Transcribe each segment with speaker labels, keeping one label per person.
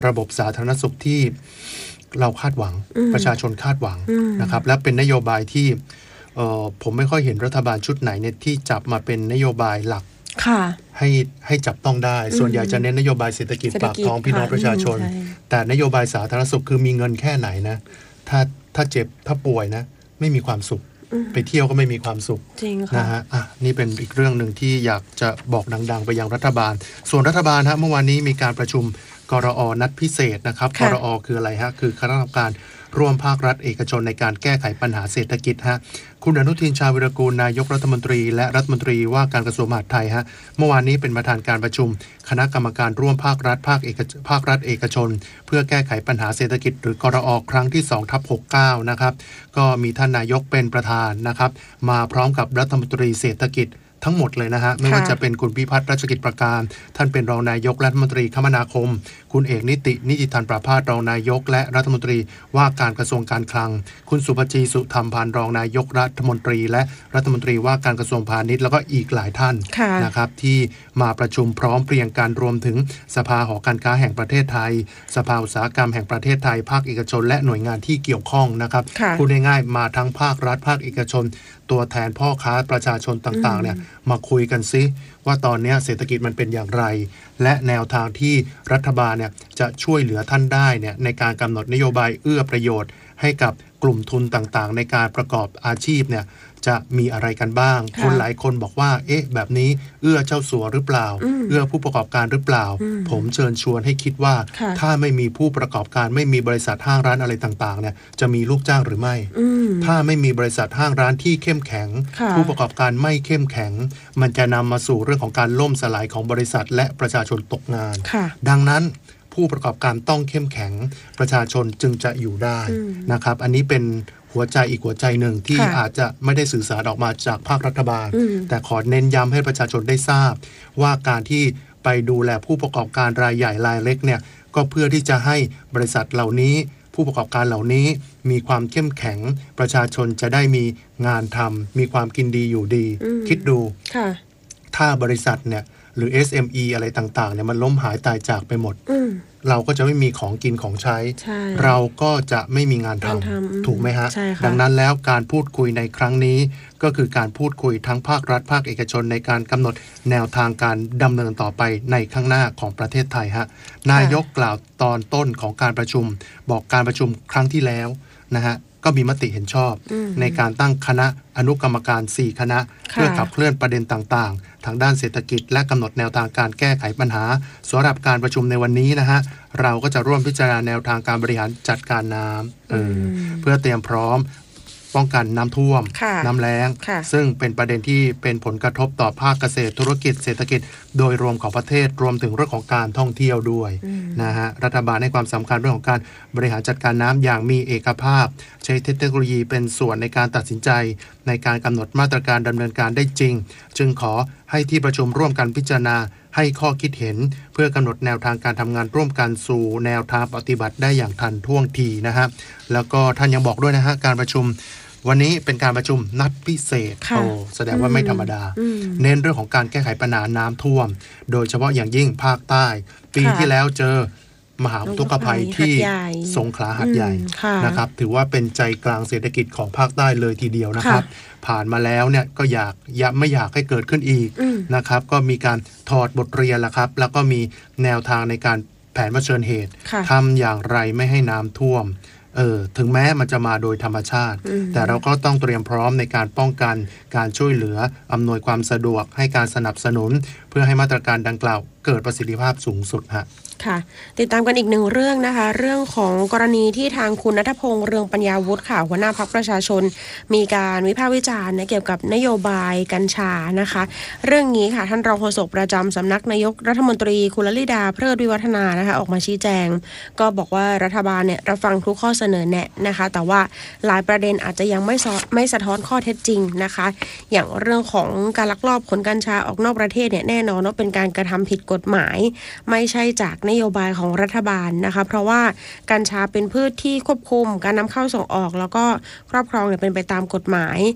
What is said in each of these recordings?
Speaker 1: ระบบสาธารณสุขที่เราคาดหวังประชาชนคาดหวังนะครับและเป็นนโยบายที่ผมไม่ค่อยเห็นรัฐบาลชุดไหนเนี่ยที่จับมาเป็นนโยบายหลักให้จับต้องได้ส่วนใหญ่จะเน้นนโยบายเศรษฐกิจปากท้องพี่น้องประชาชนแต่นโยบายสาธารณสุขคือมีเงินแค่ไหนนะถ้าเจ็บถ้าป่วยนะไม่มีความสุขไปเที่ยวก็ไม่มีความสุขนะฮะนี่เป็นอีกเรื่องหนึ่งที่อยากจะบอกดังๆไปยังรัฐบาลส่วนรัฐบาลฮะเมื่อวานนี้มีการประชุมกรอนัดพิเศษนะครับกรอคืออะไรฮะคือคณะกรรมการร่วมภาครัฐเอกชนในการแก้ไขปัญหาเศรษฐกิจฮะคุณอนุทินชาญวิรากูลนายกรัฐมนตรีและรัฐมนตรีว่าการกระทรวงมหาดไทยฮะเมื่อวานนี้เป็นประธานการประชุมคณะกรรมการร่วมภาครัฐภาครัฐเอกชนเพื่อแก้ไขปัญหาเศรษฐกิจหรือกรอครั้งที่2/69นะครับก็มีท่านนายกเป็นประธานนะครับมาพร้อมกับรัฐมนตรีเศรษฐกิจทั้งหมดเลยนะฮะไม่ว่าจะเป็นคุณพิพัฒน์รัชกิจประการท่านเป็นรองนายกรัฐมนตรีคมนาคมคุณเอกนิติธันประภาสรองนายกและรัฐมนตรีว่าการกระทรวงการคลังคุณสุภจีสุธรรมพันธ์รองนายกรัฐมนตรีและรัฐมนตรีว่าการกระทรวงพาณิชย์แล้วก็อีกหลายท่านนะครับที่มาประชุมพร้อมเพรียงกันรวมถึงสภาหอการค้าแห่งประเทศไทยสภาอุตสาหกรรมแห่งประเทศไทยภาคเอกชนและหน่วยงานที่เกี่ยวข้องนะครับพูดง่ายๆมาทั้งภาครัฐภาคเอกชนตัวแทนพ่อค้าประชาชนต่างๆเนี่ยมาคุยกันซิว่าตอนนี้เศรษฐกิจมันเป็นอย่างไรและแนวทางที่รัฐบาลเนี่ยจะช่วยเหลือท่านได้เนี่ยในการกำหนดนโยบายเอื้อประโยชน์ให้กับกลุ่มทุนต่างๆในการประกอบอาชีพเนี่ยจะมีอะไรกันบ้างคนหลายคนบอกว่าแบบนี้เอื้อเจ้าสัวหรือเปล่าเอื้อผู้ประกอบการหรือเปล่าผมเชิญชวนให้คิดว่าถ้าไม่มีผู้ประกอบการไม่มีบริษัทห้างร้านอะไรต่างๆเนี่ยจะมีลูกจ้างหรือไม่ถ้าไม่มีบริษัทห้างร้านที่เข้มแข็งผู้ประกอบการไม่เข้มแข็งมันจะนำมาสู่เรื่องของการล่มสลายของบริษัทและประชาชนตกงานดังนั้นผู้ประกอบการต้องเข้มแข็งประชาชนจึงจะอยู่ได้นะครับอันนี้เป็นหัวใจอีกหัวใจหนึ่งที่อาจจะไม่ได้สื่อสารออกมาจากภาครัฐบาลแต่ขอเน้นย้ำให้ประชาชนได้ทราบว่าการที่ไปดูแลผู้ประกอบการรายใหญ่รายเล็กเนี่ยก็เพื่อที่จะให้บริษัทเหล่านี้ผู้ประกอบการเหล่านี้มีความเข้มแข็งประชาชนจะได้มีงานทำมีความกินดีอยู่ดีคิดดูถ้าบริษัทเนี่ยหรือ SME อะไรต่างๆเนี่ยมันล้มหายตายจากไปหมดเราก็จะไม่มีของกินของใช้เราก็จะไม่มีงานทำถูกไหมฮะดังนั้นแล้วการพูดคุยในครั้งนี้ก็คือการพูดคุยทั้งภาครัฐภาคเอกชนในการกำหนดแนวทางการดำเนินต่อไปในข้างหน้าของประเทศไทยฮะนายกกล่าวตอนต้นของการประชุมบอกการประชุมครั้งที่แล้วนะฮะก็มีมติเห็นชอบในการตั้งคณะอนุกรรมการ4คณะเพื่อขับเคลื่อนประเด็นต่างๆทางด้านเศรษฐกิจและกำหนดแนวทางการแก้ไขปัญหาสำหรับการประชุมในวันนี้นะฮะเราก็จะร่วมพิจารณาแนวทางการบริหารจัดการน้ำเพื่อเตรียมพร้อมป้องกันน้ำท่วมน้ำแล้งซึ่งเป็นประเด็นที่เป็นผลกระทบต่อภาคเกษตรธุรกิจเศรษฐกิจโดยรวมของประเทศรวมถึงเรื่องของการท่องเที่ยวด้วยนะฮะรัฐบาลให้ความสำคัญเรื่องของการบริหารจัดการน้ำอย่างมีเอกภาพใช้เทคโนโลยีเป็นส่วนในการตัดสินใจในการกำหนดมาตรการดำเนินการได้จริงจึงขอให้ที่ประชุมร่วมกันพิจารณาให้ข้อคิดเห็นเพื่อกำหนดแนวทางการทำงานร่วมกันสู่แนวทางปฏิบัติได้อย่างทันท่วงทีนะฮะแล้วก็ท่านยังบอกด้วยนะฮะการประชุมวันนี้เป็นการประชุมนัดพิเศษแสดงว่าไม่ธรรมดาเน้นเรื่องของการแก้ไขปัญหาน้ำท่วมโดยเฉพาะอย่างยิ่งภาคใต้ปีที่แล้วเจอมหาอุทกภัยที่สงขลาหาดใหญ่นะครับถือว่าเป็นใจกลางเศรษฐกิจของภาคใต้เลยทีเดียวนะครับผ่านมาแล้วเนี่ยก็ไม่อยากให้เกิดขึ้นอีกนะครับก็มีการถอดบทเรียนละครับแล้วก็มีแนวทางในการแผนเผชิญเหตุทำอย่างไรไม่ให้น้ำท่วมถึงแม้มันจะมาโดยธรรมชาติแต่เราก็ต้องเตรียมพร้อมในการป้องกันการช่วยเหลืออำนวยความสะดวกให้การสนับสนุนเพื่อให้มาตรการดังกล่าวเกิดประสิทธิภาพสูงสุดฮะค่ะติดตามกันอีกหนึ่งเรื่องนะคะเรื่องของกรณีที่ทางคุณณัฐพงษ์เรืองปัญญาวุฒิค่ะหัวหน้าพรรคประชาชนมีการวิพากษ์วิจารณ์เกี่ยวกับนโยบายกัญชานะคะเรื่องนี้ค่ะท่านรองโฆษกประจำสำนักนายกรัฐมนตรีคุณลลิดาเพลิดวิวัฒนานะคะออกมาชี้แจงก็บอกว่ารัฐบาลเนี่ยรับฟังทุกข้อเสนอแนะนะคะแต่ว่าหลายประเด็นอาจจะยังไม่สะท้อนข้อเท็จจริงนะคะอย่างเรื่องของการลักลอบขนกัญชาออกนอกประเทศเนี่ยแน่นอนว่าเป็นการกระทำผิดกฎหมายไม่ใช่จากนโยบายของรัฐบาลนะคะเพราะว่ากัญชาเป็นพืชที่ควบคุมการนำเข้าส่งออกแล้วก็ครอบครองเนี่ยเป็นไปตามกฎหมาย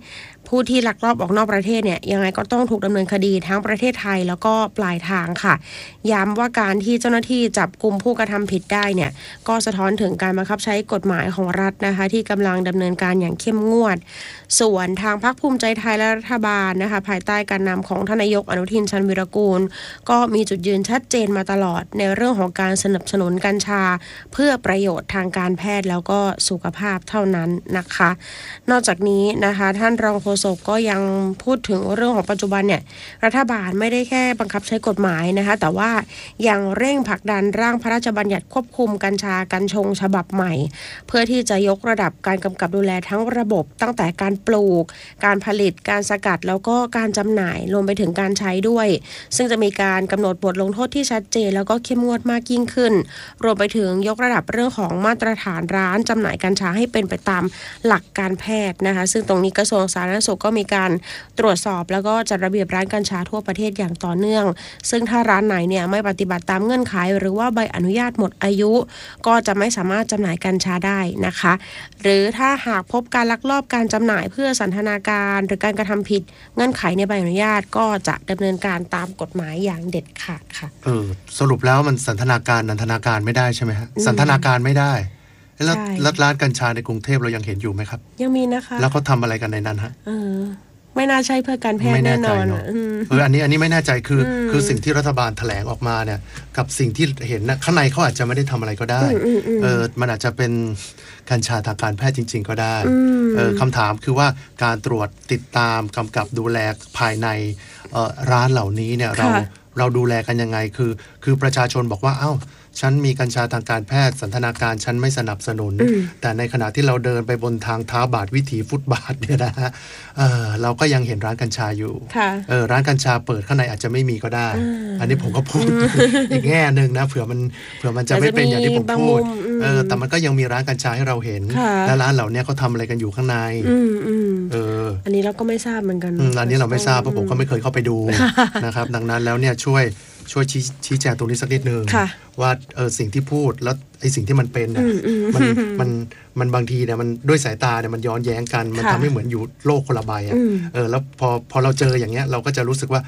Speaker 2: ผู้ที่ลักลอบออกนอกประเทศเนี่ยยังไงก็ต้องถูกดำเนินคดีทั้งประเทศไทยแล้วก็ปลายทางค่ะย้ำว่าการที่เจ้าหน้าที่จับกุมผู้กระทำผิดได้เนี่ยก็สะท้อนถึงการบังคับใช้กฎหมายของรัฐนะคะที่กำลังดำเนินการอย่างเข้มงวดส่วนทางพรรคภูมิใจไทยและรัฐบาลนะคะภายใต้การนำของท่านนายกอนุทินชาญวีรกูลก็มีจุดยืนชัดเจนมาตลอดในเรื่องของการสนับสนุนกัญชาเพื่อประโยชน์ทางการแพทย์แล้วก็สุขภาพเท่านั้นนะคะนอกจากนี้นะคะท่านรองโฆษกก็ยังพูดถึงเรื่องของปัจจุบันเนี่ยรัฐบาลไม่ได้แค่บังคับใช้กฎหมายนะคะแต่ว่ายังเร่งผลักดันร่างพระราชบัญญัติควบคุมกัญชากัญชงฉบับใหม่เพื่อที่จะยกระดับการกำกับดูแลทั้งระบบตั้งแต่การปลูกการผลิตการสกัดแล้วก็การจำหน่ายรวมไปถึงการใช้ด้วยซึ่งจะมีการกำหนดบทลงโทษที่ชัดเจนแล้วก็เข้มงวดมากยิ่งขึ้นรวมไปถึงยกระดับเรื่องของมาตรฐานร้านจำหน่ายกัญชาให้เป็นไปตามหลักการแพทย์นะคะซึ่งตรงนี้กระทรวงสาธารณสุขก็มีการตรวจสอบแล้วก็จัดระเบียบร้านกัญชาทั่วประเทศอย่างต่อเนื่องซึ่งถ้าร้านไหนเนี่ยไม่ปฏิบัติตามเงื่อนไขหรือว่าใบอนุญาตหมดอายุก็จะไม่สามารถจำหน่ายกัญชาได้นะคะหรือถ้าหากพบการลักลอบการจำหน่ายเพื่อสันทนาการหรือการกระทำผิดเงื่อนไขในใบอนุญาตก็จะดำเนินการตามกฎหมายอย่างเด็ดขาดค่ะ
Speaker 1: สรุปแล้วมันสันทนาการนันทนาการไม่ได้ใช่ไหมฮะสันทนาการไม่ได้แล้วร้านกัญชาในกรุงเทพเรายังเห็นอยู่ไหมครับ
Speaker 2: ยังมีนะคะ
Speaker 1: แล้วเขาทำอะไรกันในนั้นฮะ
Speaker 2: ไม่น่าใช่เพื่อการแพทย์แน่นอน
Speaker 1: อันนี้ไม่แน่ใจคือสิ่งที่รัฐบาลแถลงออกมาเนี่ยกับสิ่งที่เห็นนะข้างในเขาอาจจะไม่ได้ทำอะไรก็ได้มันอาจจะเป็นกัญชาทางการแพทย์จริงๆก็ได้คำถามคือว่าการตรวจติดตามกำกับดูแลภายในร้านเหล่านี้เนี่ยเราดูแลกันยังไงคือประชาชนบอกว่าอ้าวฉันมีกัญชาทางการแพทย์สันทนาการฉันไม่สนับสนุนแต่ในขณะที่เราเดินไปบนทางเท้าบาทวิถีฟุตบาทเนี่ยนะฮะเราก็ยังเห็นร้านกัญชาอยู่ร้านกัญชาเปิดข้างในอาจจะไม่มีก็ได้อันนี้ผมก็พูด อีกแง่นึงนะเผื่อมันจะไม่เป็นอย่างที่ผมพูดแต่มันก็ยังมีร้านกัญชาให้เราเห็นและร้านเหล่านี้เขาทำอะไรกันอยู่ข้างใน
Speaker 2: อันนี้เราก็ไม่ทราบเหมือนกัน
Speaker 1: อันนี้เราไม่ทราบเพราะผมก็ไม่เคยเข้าไปดูนะครับดังนั้นแล้วเนี่ยช่วยชี้แจงตรงนี้สักนิดนึงว่าสิ่งที่พูดแล้วไอ้สิ่งที่มันเป็นเนี่ยมันบางทีเนี่ยมันด้วยสายตาเนี่ยมันย้อนแย้งกันมันทำให้เหมือนอยู่โลกคนละใบแล้วพอเราเจออย่างเงี้ยเราก็จะรู้สึกว่า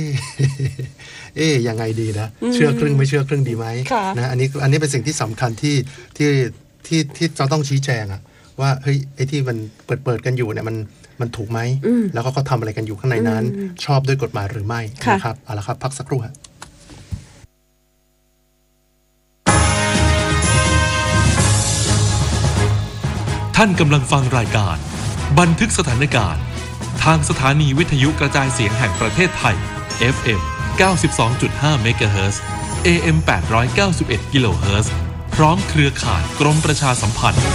Speaker 1: ยังไงดีนะเชื่อครึ่งไม่เชื่อครึ่งดีไหมนะอันนี้เป็นสิ่งที่สำคัญที่เราต้องชี้แจงอะว่าเฮ้ยไอ้ที่มันเปิดกันอยู่เนี่ยมันถูกไหมแล้วก็เขาทำอะไรกันอยู่ข้างในนั้นชอบด้วยกฎหมายหรือไม่นะครับเอาละครับพักสักครู่ฮะ
Speaker 3: ท่านกำลังฟังรายการบันทึกสถานการณ์ทางสถานีวิทยุกระจายเสียงแห่งประเทศไทย FM 92.5 เมกะเฮิรตซ์ AM 891 กิโลเฮิรตซ์พร้อมเครือข่ายกรมประชาสัมพันธ์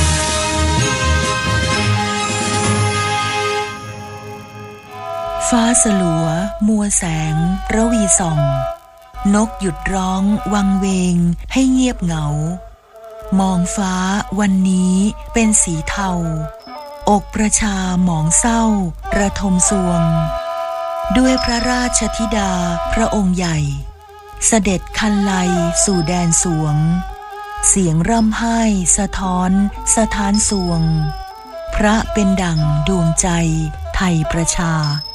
Speaker 4: ฟ้าสลัวมัวแสงระวีส่องนกหยุดร้องวังเวงให้เงียบเหงามองฟ้าวันนี้เป็นสีเทาอกประชาหมองเศร้าระทมสวงด้วยพระราชธิดาพระองค์ใหญ่เสด็จคันไลสู่แดนสวงเสียงร่ำไห้สะท้อนสถานสวงพระเป็นดั่งดวงใจไทยประชา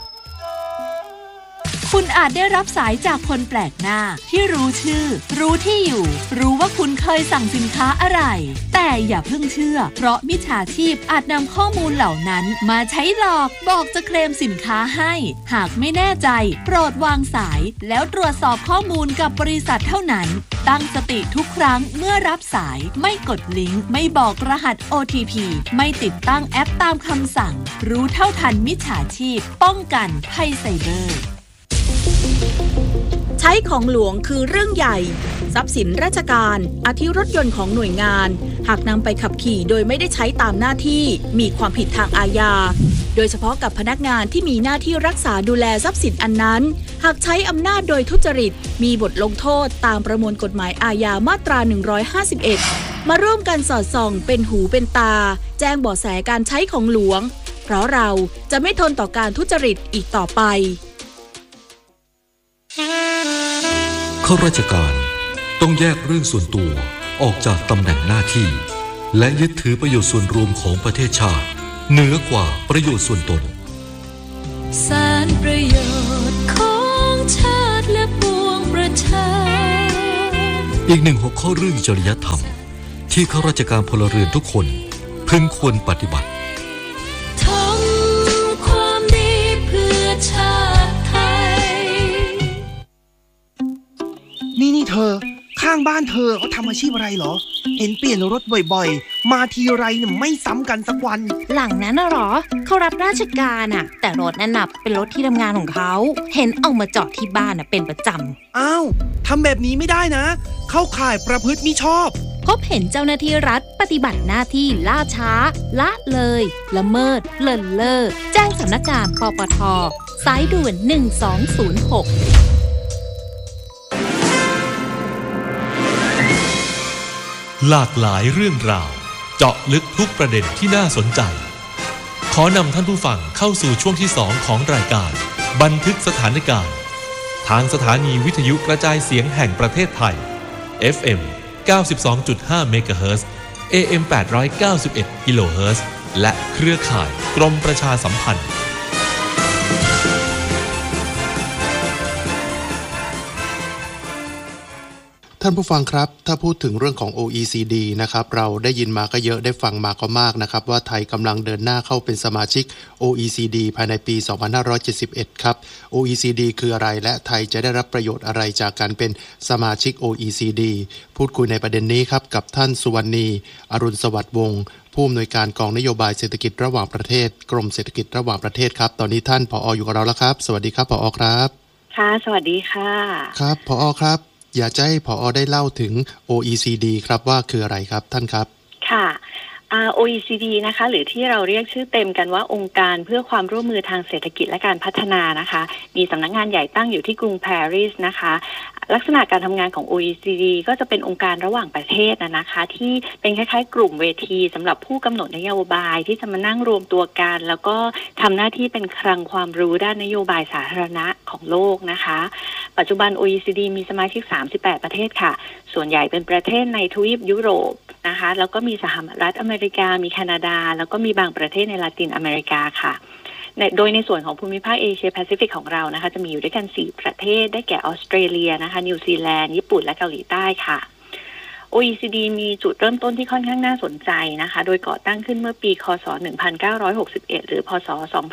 Speaker 5: คุณอาจได้รับสายจากคนแปลกหน้าที่รู้ชื่อรู้ที่อยู่รู้ว่าคุณเคยสั่งสินค้าอะไรแต่อย่าเพิ่งเชื่อเพราะมิจฉาชีพอาจนำข้อมูลเหล่านั้นมาใช้หลอกบอกจะเคลมสินค้าให้หากไม่แน่ใจโปรดวางสายแล้วตรวจสอบข้อมูลกับบริษัทเท่านั้นตั้งสติทุกครั้งเมื่อรับสายไม่กดลิงก์ไม่บอกรหัส OTP ไม่ติดตั้งแอปตามคำสั่งรู้เท่าทันมิจฉาชีพป้องกันภัยไซเบอร์
Speaker 6: ใช้ของหลวงคือเรื่องใหญ่ทรัพย์สินราชการอาทิรถยนต์ของหน่วยงานหากนำไปขับขี่โดยไม่ได้ใช้ตามหน้าที่มีความผิดทางอาญาโดยเฉพาะกับพนักงานที่มีหน้าที่รักษาดูแลทรัพย์สินอันนั้นหากใช้อำนาจโดยทุจริตมีบทลงโทษตามประมวลกฎหมายอาญามาตรา151มาร่วมกันสอดส่องเป็นหูเป็นตาแจ้งเบาะแสการใช้ของหลวงเพราะเราจะไม่ทนต่อการทุจริตอีกต่อไป
Speaker 3: ข้าราชการต้องแยกเรื่องส่วนตัวออกจากตำแหน่งหน้าที่และยึดถือประโยชน์ส่วนรวมของประเทศชาติเหนือกว่าประโยชน์ส่วนตน
Speaker 7: สารประโยชน์ของชาติและปวงประชา
Speaker 8: อีกหนึ่งหัวข้อเรื่องจริยธรรมที่ข้าราชการพลเรือนทุกคนพึงควรปฏิบัติ
Speaker 7: ทำความดีเพื่อชาติไทย
Speaker 9: นี่เธอข้างบ้านเธอเขาทำอาชีพอะไรเหรอเห็นเปลี่ยนรถบ่อยๆมาทีไรเนี่ยไม่ซ้ำกันสักวัน
Speaker 10: หลังนั้นน่ะหรอเขารับราชการอ่ะแต่รถนั่นน่ะเป็นรถที่ทำงานของเขาเห็นเอามาจอดที่บ้านน่ะเป็นประจำ
Speaker 9: อ้าวทำแบบนี้ไม่ได้นะเข้าข่ายประพฤติมิชอบ
Speaker 10: พบเห็นเจ้าหน้าที่รัฐปฏิบัติหน้าที่ล่าช้าละเลยละเมิดเลินเล่อแจ้งสำนักงานปปท.สายด่วน1206
Speaker 3: หลากหลายเรื่องราวเจาะลึกทุกประเด็นที่น่าสนใจขอนำท่านผู้ฟังเข้าสู่ช่วงที่2ของรายการบันทึกสถานการณ์ทางสถานีวิทยุกระจายเสียงแห่งประเทศไทย FM 92.5 เมกะเฮิรตซ์ AM 891 กิโลเฮิรตซ์และเครือข่ายกรมประชาสัมพันธ์
Speaker 1: ท่านผู้ฟังครับถ้าพูดถึงเรื่องของ OECD นะครับเราได้ยินมาก็เยอะได้ฟังมาก็มากนะครับว่าไทยกำลังเดินหน้าเข้าเป็นสมาชิก OECD ภายในปี 2571 ครับ OECD คืออะไรและไทยจะได้รับประโยชน์อะไรจากการเป็นสมาชิก OECD พูดคุยในประเด็นนี้ครับกับท่านสุวรรณีอรุณสวัสดิ์วงศ์ผู้อำนวยการกองนโยบายเศรษฐกิจระหว่างประเทศกรมเศรษฐกิจระหว่างประเทศครับตอนนี้ท่านผอ.อยู่กับเราแล้วครับสวัสดีครับผอ.ครับ
Speaker 11: ค่ะสวัสดีค่ะ
Speaker 1: ครับผอ.ครับอยากจะให้ผอ.ได้เล่าถึง OECD ครับว่าคืออะไรครับท่านครับ
Speaker 11: ค่ะOECD นะคะหรือที่เราเรียกชื่อเต็มกันว่าองค์การเพื่อความร่วมมือทางเศรษฐกิจและการพัฒนานะคะมีสำนักงานใหญ่ตั้งอยู่ที่กรุงปารีสนะคะลักษณะการทำงานของ OECD ก็จะเป็นองค์การระหว่างประเทศนะคะที่เป็นคล้ายๆกลุ่มเวทีสำหรับผู้กำหนดนโยบายที่จะมานั่งรวมตัวกันแล้วก็ทำหน้าที่เป็นคลังความรู้ด้านนโยบายสาธารณะของโลกนะคะปัจจุบัน OECD มีสมาชิก38ประเทศค่ะส่วนใหญ่เป็นประเทศในทวีปยุโรปนะคะแล้วก็มีสหรัฐอเมริกามีแคนาดาแล้วก็มีบางประเทศในลาตินอเมริกาค่ะโดยในส่วนของภูมิภาคเอเชียแปซิฟิกของเรานะคะจะมีอยู่ด้วยกัน4ประเทศได้แก่ออสเตรเลียนะคะนิวซีแลนด์ญี่ปุ่นและเกาหลีใต้ค่ะ OECD มีจุดเริ่มต้นที่ค่อนข้างน่าสนใจนะคะโดยก่อตั้งขึ้นเมื่อปีคศ1961หรือพศ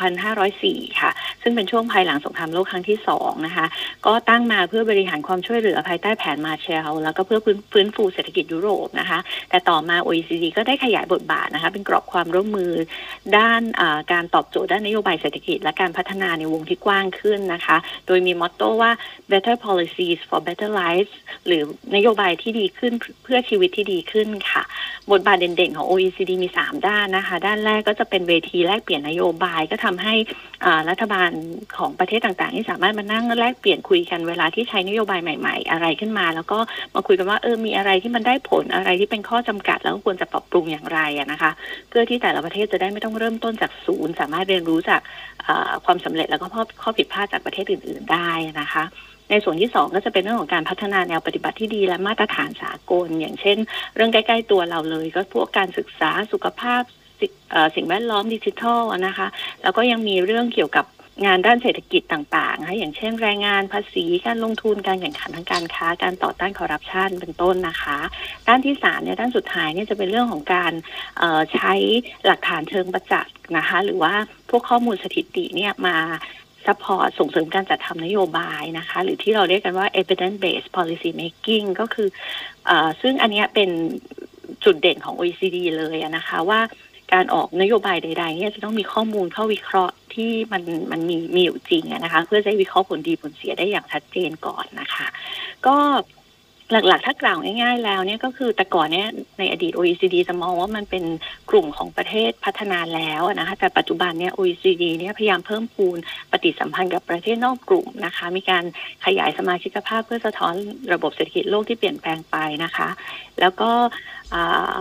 Speaker 11: 2504ค่ะซึ่งเป็นช่วงภายหลังสงครามโลกครั้งที่2นะคะก็ตั้งมาเพื่อบริหารความช่วยเหลือภายใต้แผนมาร์แชลแล้วก็เพื่อฟื้นฟูเศรษฐกิจยุโรปนะคะแต่ต่อมา OECD ก็ได้ขยายบทบาทนะคะเป็นกรอบความร่วมมือด้านการตอบโจทย์ด้านนโยบายเศรษฐกิจและการพัฒนาในวงที่กว้างขึ้นนะคะโดยมีมอตโต้ว่า Better Policies for Better Lives หรือนโยบายที่ดีขึ้นเพื่อชีวิตที่ดีขึ้นค่ะบทบาทเด่นๆของ OECD มี3ด้านนะคะด้านแรกก็จะเป็นเวทีแลกเปลี่ยนนโยบายก็ทำให้รัฐบาลของประเทศต่างๆที่สามารถมานั่งแลกเปลี่ยนคุยกันเวลาที่ใช้นโยบายใหม่ๆอะไรขึ้นมาแล้วก็มาคุยกันว่ามีอะไรที่มันได้ผลอะไรที่เป็นข้อจำกัดแล้วควรจะปรับปรุงอย่างไรนะคะเพื่อที่แต่ละประเทศจะได้ไม่ต้องเริ่มต้นจากศูนย์สามารถเรียนรู้จากความสำเร็จแล้วก็ข้อผิดพลาดจากประเทศอื่นๆได้นะคะในส่วนที่2ก็จะเป็นเรื่องของการพัฒนาแนวปฏิบัติที่ดีและมาตรฐานสากลอย่างเช่นเรื่องใกล้ๆตัวเราเลยก็พวกการศึกษาสุขภาพสิ่งแวดล้อมดิจิทัลนะคะแล้วก็ยังมีเรื่องเกี่ยวกับงานด้านเศรษฐกิจต่างๆนะคะอย่างเช่นแรงงานภาษีการลงทุนการแข่งขันทางการค้าการต่อต้านคอร์รัปชันเป็นต้นนะคะด้านที่3เนี่ยด้านสุดท้ายเนี่ยจะเป็นเรื่องของการใช้หลักฐานเชิงประจักษ์นะคะหรือว่าพวกข้อมูลสถิติเนี่ยมาซัพพอร์ตส่งเสริมการจัดทำนโยบายนะคะหรือที่เราเรียกกันว่า evidence based policy making ก็คือซึ่งอันนี้เป็นจุดเด่นของ OECD เลยนะคะว่าการออกนโยบายใดๆเนี่ยจะต้องมีข้อมูลเข้าวิเคราะห์ที่มันมีอยู่จริงนะคะเพื่อจะวิเคราะห์ผลดีผลเสียได้อย่างชัดเจนก่อนนะคะก็หลักๆถ้ากล่าวง่ายๆแล้วเนี่ยก็คือแต่ก่อนเนี่ยในอดีต OECD จะมองว่ามันเป็นกลุ่มของประเทศพัฒนาแล้วนะคะแต่ปัจจุบันเนี่ย OECD เนี่ยพยายามเพิ่มพูนปฏิสัมพันธ์กับประเทศนอกกลุ่มนะคะมีการขยายสมาชิกภาพเพื่อสะท้อนระบบเศรษฐกิจโลกที่เปลี่ยนแปลงไปนะคะแล้วก็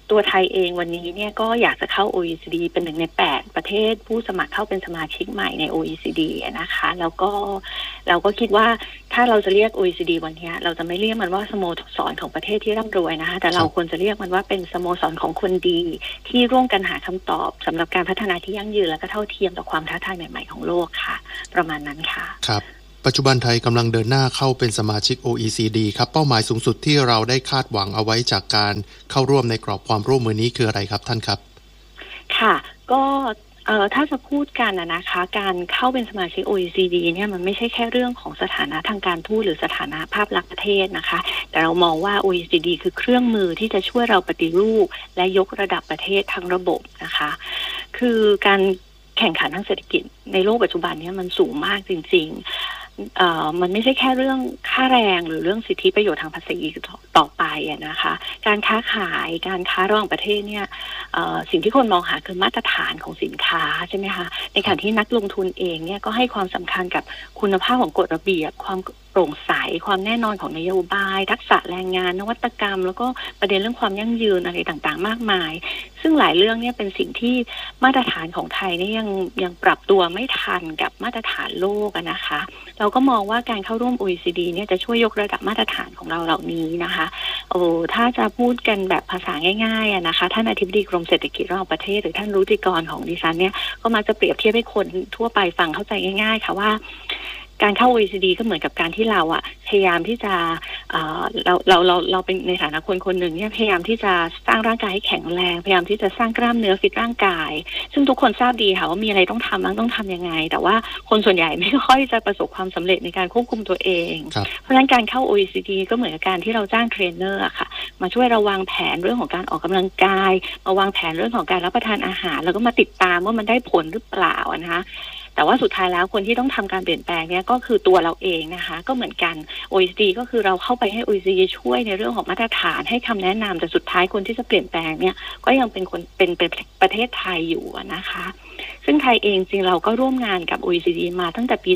Speaker 11: ตัวไทยเองวันนี้เนี่ยก็อยากจะเข้า OECD เป็น1 ใน 8ประเทศผู้สมัครเข้าเป็นสมาชิกใหม่ใน OECD นะคะแล้วก็เราก็คิดว่าถ้าเราจะเรียก OECD วันนี้เราจะไม่เรียกมันว่าสโมสรของประเทศที่ร่ำรวยนะคะแต่เราควรจะเรียกมันว่าเป็นสโมสรของคนดีที่ร่วมกันหาคำตอบสำหรับการพัฒนาที่ยั่งยืนและก็เท่าเทียมต่อความท้าทายใหม่ๆของโลกค่ะประมาณนั้นค่ะ
Speaker 1: ครับปัจจุบันไทยกำลังเดินหน้าเข้าเป็นสมาชิก OECD ครับเป้าหมายสูงสุดที่เราได้คาดหวังเอาไว้จากการเข้าร่วมในกรอบความร่วมมือนี้คืออะไรครับท่านครับ
Speaker 11: ค่ะก็ถ้าจะพูดกันนะคะการเข้าเป็นสมาชิก OECD เนี่ยมันไม่ใช่แค่เรื่องของสถานะทางการทูตหรือสถานะภาพลักษณ์ประเทศนะคะแต่เรามองว่า OECD คือเครื่องมือที่จะช่วยเราปฏิรูปและยกระดับประเทศทั้งระบบนะคะคือการแข่งขันทางเศรษฐกิจในโลกปัจจุบันนี้มันสูงมากจริงๆมันไม่ใช่แค่เรื่องค่าแรงหรือเรื่องสิทธิประโยชน์ทางภาษีต่อไปนะคะการค้าขายการค้าระหว่างประเทศเนี่ยสิ่งที่คนมองหาคือมาตรฐานของสินค้าใช่ไหมคะในขณะที่นักลงทุนเองเนี่ยก็ให้ความสำคัญกับคุณภาพของกฎระเบียบความโปร่งใสความแน่นอนของนโยบายทักษะแรงงานนวัตกรรมแล้วก็ประเด็นเรื่องความยั่งยืนอะไรต่างๆมากมายซึ่งหลายเรื่องเนี่ยเป็นสิ่งที่มาตรฐานของไทยเนี่ยยังปรับตัวไม่ทันกับมาตรฐานโลกนะคะเราก็มองว่าการเข้าร่วม OECD เนี่ยจะช่วยยกระดับมาตรฐานของเราเหล่านี้นะคะถ้าจะพูดกันแบบภาษาง่ายๆนะคะท่านอธิบดีกรมเศรษฐกิจระหว่างประเทศหรือท่านรุจิกรของดิฉันเนี่ยก็มาจะเปรียบเทียบให้คนทั่วไปฟังเข้าใจง่ายๆค่ะว่าการเข้า OECD ก็เหมือนกับการที่เราพยายามที่จะเราเป็นในฐานะคนหนึ่งเนี่ยพยายามที่จะสร้างร่างกายให้แข็งแรงพยายามที่จะสร้างกล้ามเนื้อฟิตร่างกายซึ่งทุกคนทราบดีค่ะว่ามีอะไรต้องทำบ้างต้องทำยังไงแต่ว่าคนส่วนใหญ่ไม่ค่อยจะประสบความสำเร็จในการควบคุมตัวเองเพราะฉะนั้นการเข้า OECD ก็เหมือนกับการที่เราจ้างเทรนเนอร์ค่ะมาช่วยเราวางแผนเรื่องของการออกกำลังกายมาวางแผนเรื่องของการรับประทานอาหารแล้วก็มาติดตามว่ามันได้ผลหรือเปล่านะคะแต่ว่าสุดท้ายแล้วคนที่ต้องทำการเปลี่ยนแปลงเนี่ยก็คือตัวเราเองนะคะก็เหมือนกัน OECD ก็คือเราเข้าไปให้ OECD ช่วยในเรื่องของมาตรฐานให้คำแนะนำแต่สุดท้ายคนที่จะเปลี่ยนแปลงเนี่ยก็ยังเป็นประเทศไทยอยู่นะคะซึ่งไทยเองจริงเราก็ร่วมงานกับ OECD มาตั้งแต่ปี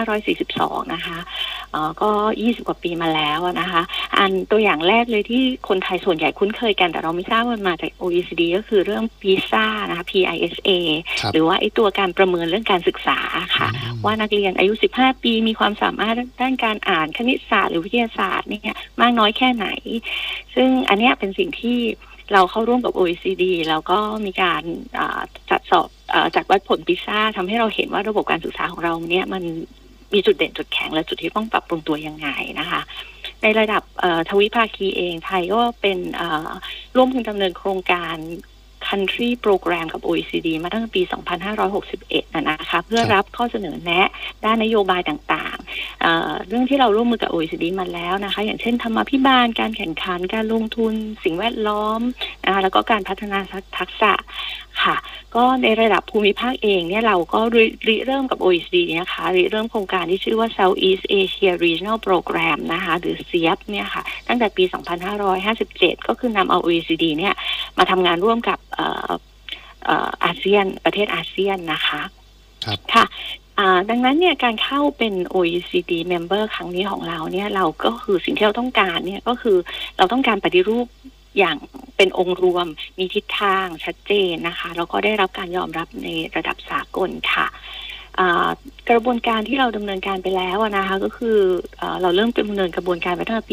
Speaker 11: 2542 นะคะก็20 กว่าปีมาแล้วนะคะอันตัวอย่างแรกเลยที่คนไทยส่วนใหญ่คุ้นเคยกันแต่เราไม่ทราบว่ามันมาจาก OECD ก็คือเรื่อง PISA นะคะ PISA หรือว่าไอ้ตัวการประเมินเรื่องการศึกษาค่ะว่านักเรียนอายุ15 ปีมีความสามารถด้านการอ่านคณิตศาสตร์หรือวิทยาศาสตร์เนี่ยมากน้อยแค่ไหนซึ่งอันนี้เป็นสิ่งที่เราเข้าร่วมกับ OECD แล้วก็มีการจัดสอบจากวัดผลพิซ่าทำให้เราเห็นว่าระบบการศึกษาของเราเนี่ยมันมีจุดเด่นจุดแข็งและจุดที่ต้องปรับปรุงตัวยังไงนะคะในระดับทวิภาคีเองไทยก็เป็นร่วมดำเนินโครงการ Country Program กับ OECD มาตั้งแต่ปี 2561 นะคะเพื่อรับข้อเสนอแนะด้านนโยบายต่างๆเรื่องที่เราร่วมมือกับ OECD มาแล้วนะคะอย่างเช่นธรรมาภิบาลการแข่งขันการลงทุนสิ่งแวดล้อมแล้วก็การพัฒนาทักษะค่ะก็ในระดับภูมิภาคเองเนี่ยเราก็ริเริ่มกับ OECD นะคะริเริ่มโครงการที่ชื่อว่า Southeast Asia Regional Program นะคะหรือ SEAP เนี่ยค่ะตั้งแต่ปี 2557 ก็คือนำเอา OECD เนี่ยมาทำงานร่วมกับอาเซียนประเทศอาเซียนนะคะค่ะดังนั้นเนี่ยการเข้าเป็น OECD member ครั้งนี้ของเราเนี่ยเราก็คือสิ่งที่เราต้องการเนี่ยก็คือเราต้องการปฏิรูปอย่างเป็นองค์รวมมีทิศทางชัดเจนนะคะแล้วก็ได้รับการยอมรับในระดับสากลค่ะกระบวนการที่เราดำเนินการไปแล้วนะคะก็คือเราเริ่มดำเนินกระบวนการไปตั้งแต่ปี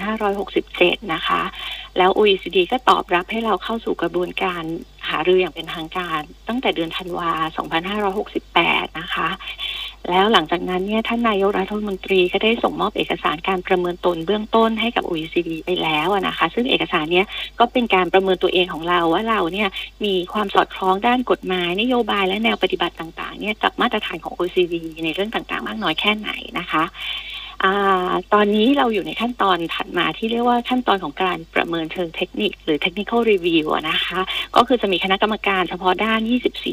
Speaker 11: 2567 นะคะแล้ว OECD ก็ตอบรับให้เราเข้าสู่กระบวนการหารืออย่างเป็นทางการตั้งแต่เดือนธันวาคม 2568 นะคะแล้วหลังจากนั้นเนี่ยท่านนายกรัฐมนตรีก็ได้ส่งมอบเอกสารการประเมินตนเบื้องต้นให้กับ OECD ไปแล้วนะคะซึ่งเอกสารเนี้ยก็เป็นการประเมินตัวเองของเราว่าเราเนี่ยมีความสอดคล้องด้านกฎหมายนโยบายและแนวปฏิบัติต่างๆเนี่ยกับมาตรฐานของ OECD ในเรื่องต่างๆมากน้อยแค่ไหนนะคะตอนนี้เราอยู่ในขั้นตอนถัดมาที่เรียกว่าขั้นตอนของการประเมินเชิงเทคนิคหรือ technical review นะคะก็คือจะมีคณะกรรมการเฉพาะด้าน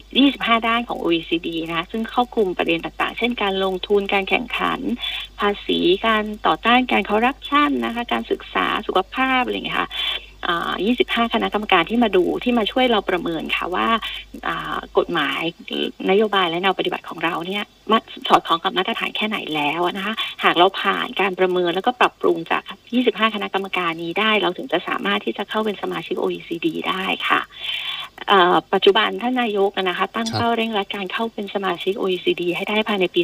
Speaker 11: 25 ด้านของ OECD นะซึ่งครอบคลุมประเด็นต่างๆเช่นการลงทุนการแข่งขันภาษีการต่อต้านการคอร์รัปชันนะคะการศึกษาสุขภาพอะไรอย่างเงี้ยค่ะ 25คณะกรรมการที่มาดูที่มาช่วยเราประเมินค่ะว่ากฎหมายนโยบายและแนวปฏิบัติของเราเนี่ยสอดคล้องกับมาตรฐานแค่ไหนแล้วนะคะหากเราผ่านการประเมินแล้วก็ปรับปรุงจาก25คณะกรรมการนี้ได้เราถึงจะสามารถที่จะเข้าเป็นสมาชิก OECD ได้ค่ะปัจจุบันท่านนายกนะคะตั้งเป้าเร่งรัดการเข้าเป็นสมาชิก OECD ให้ได้ภายในปี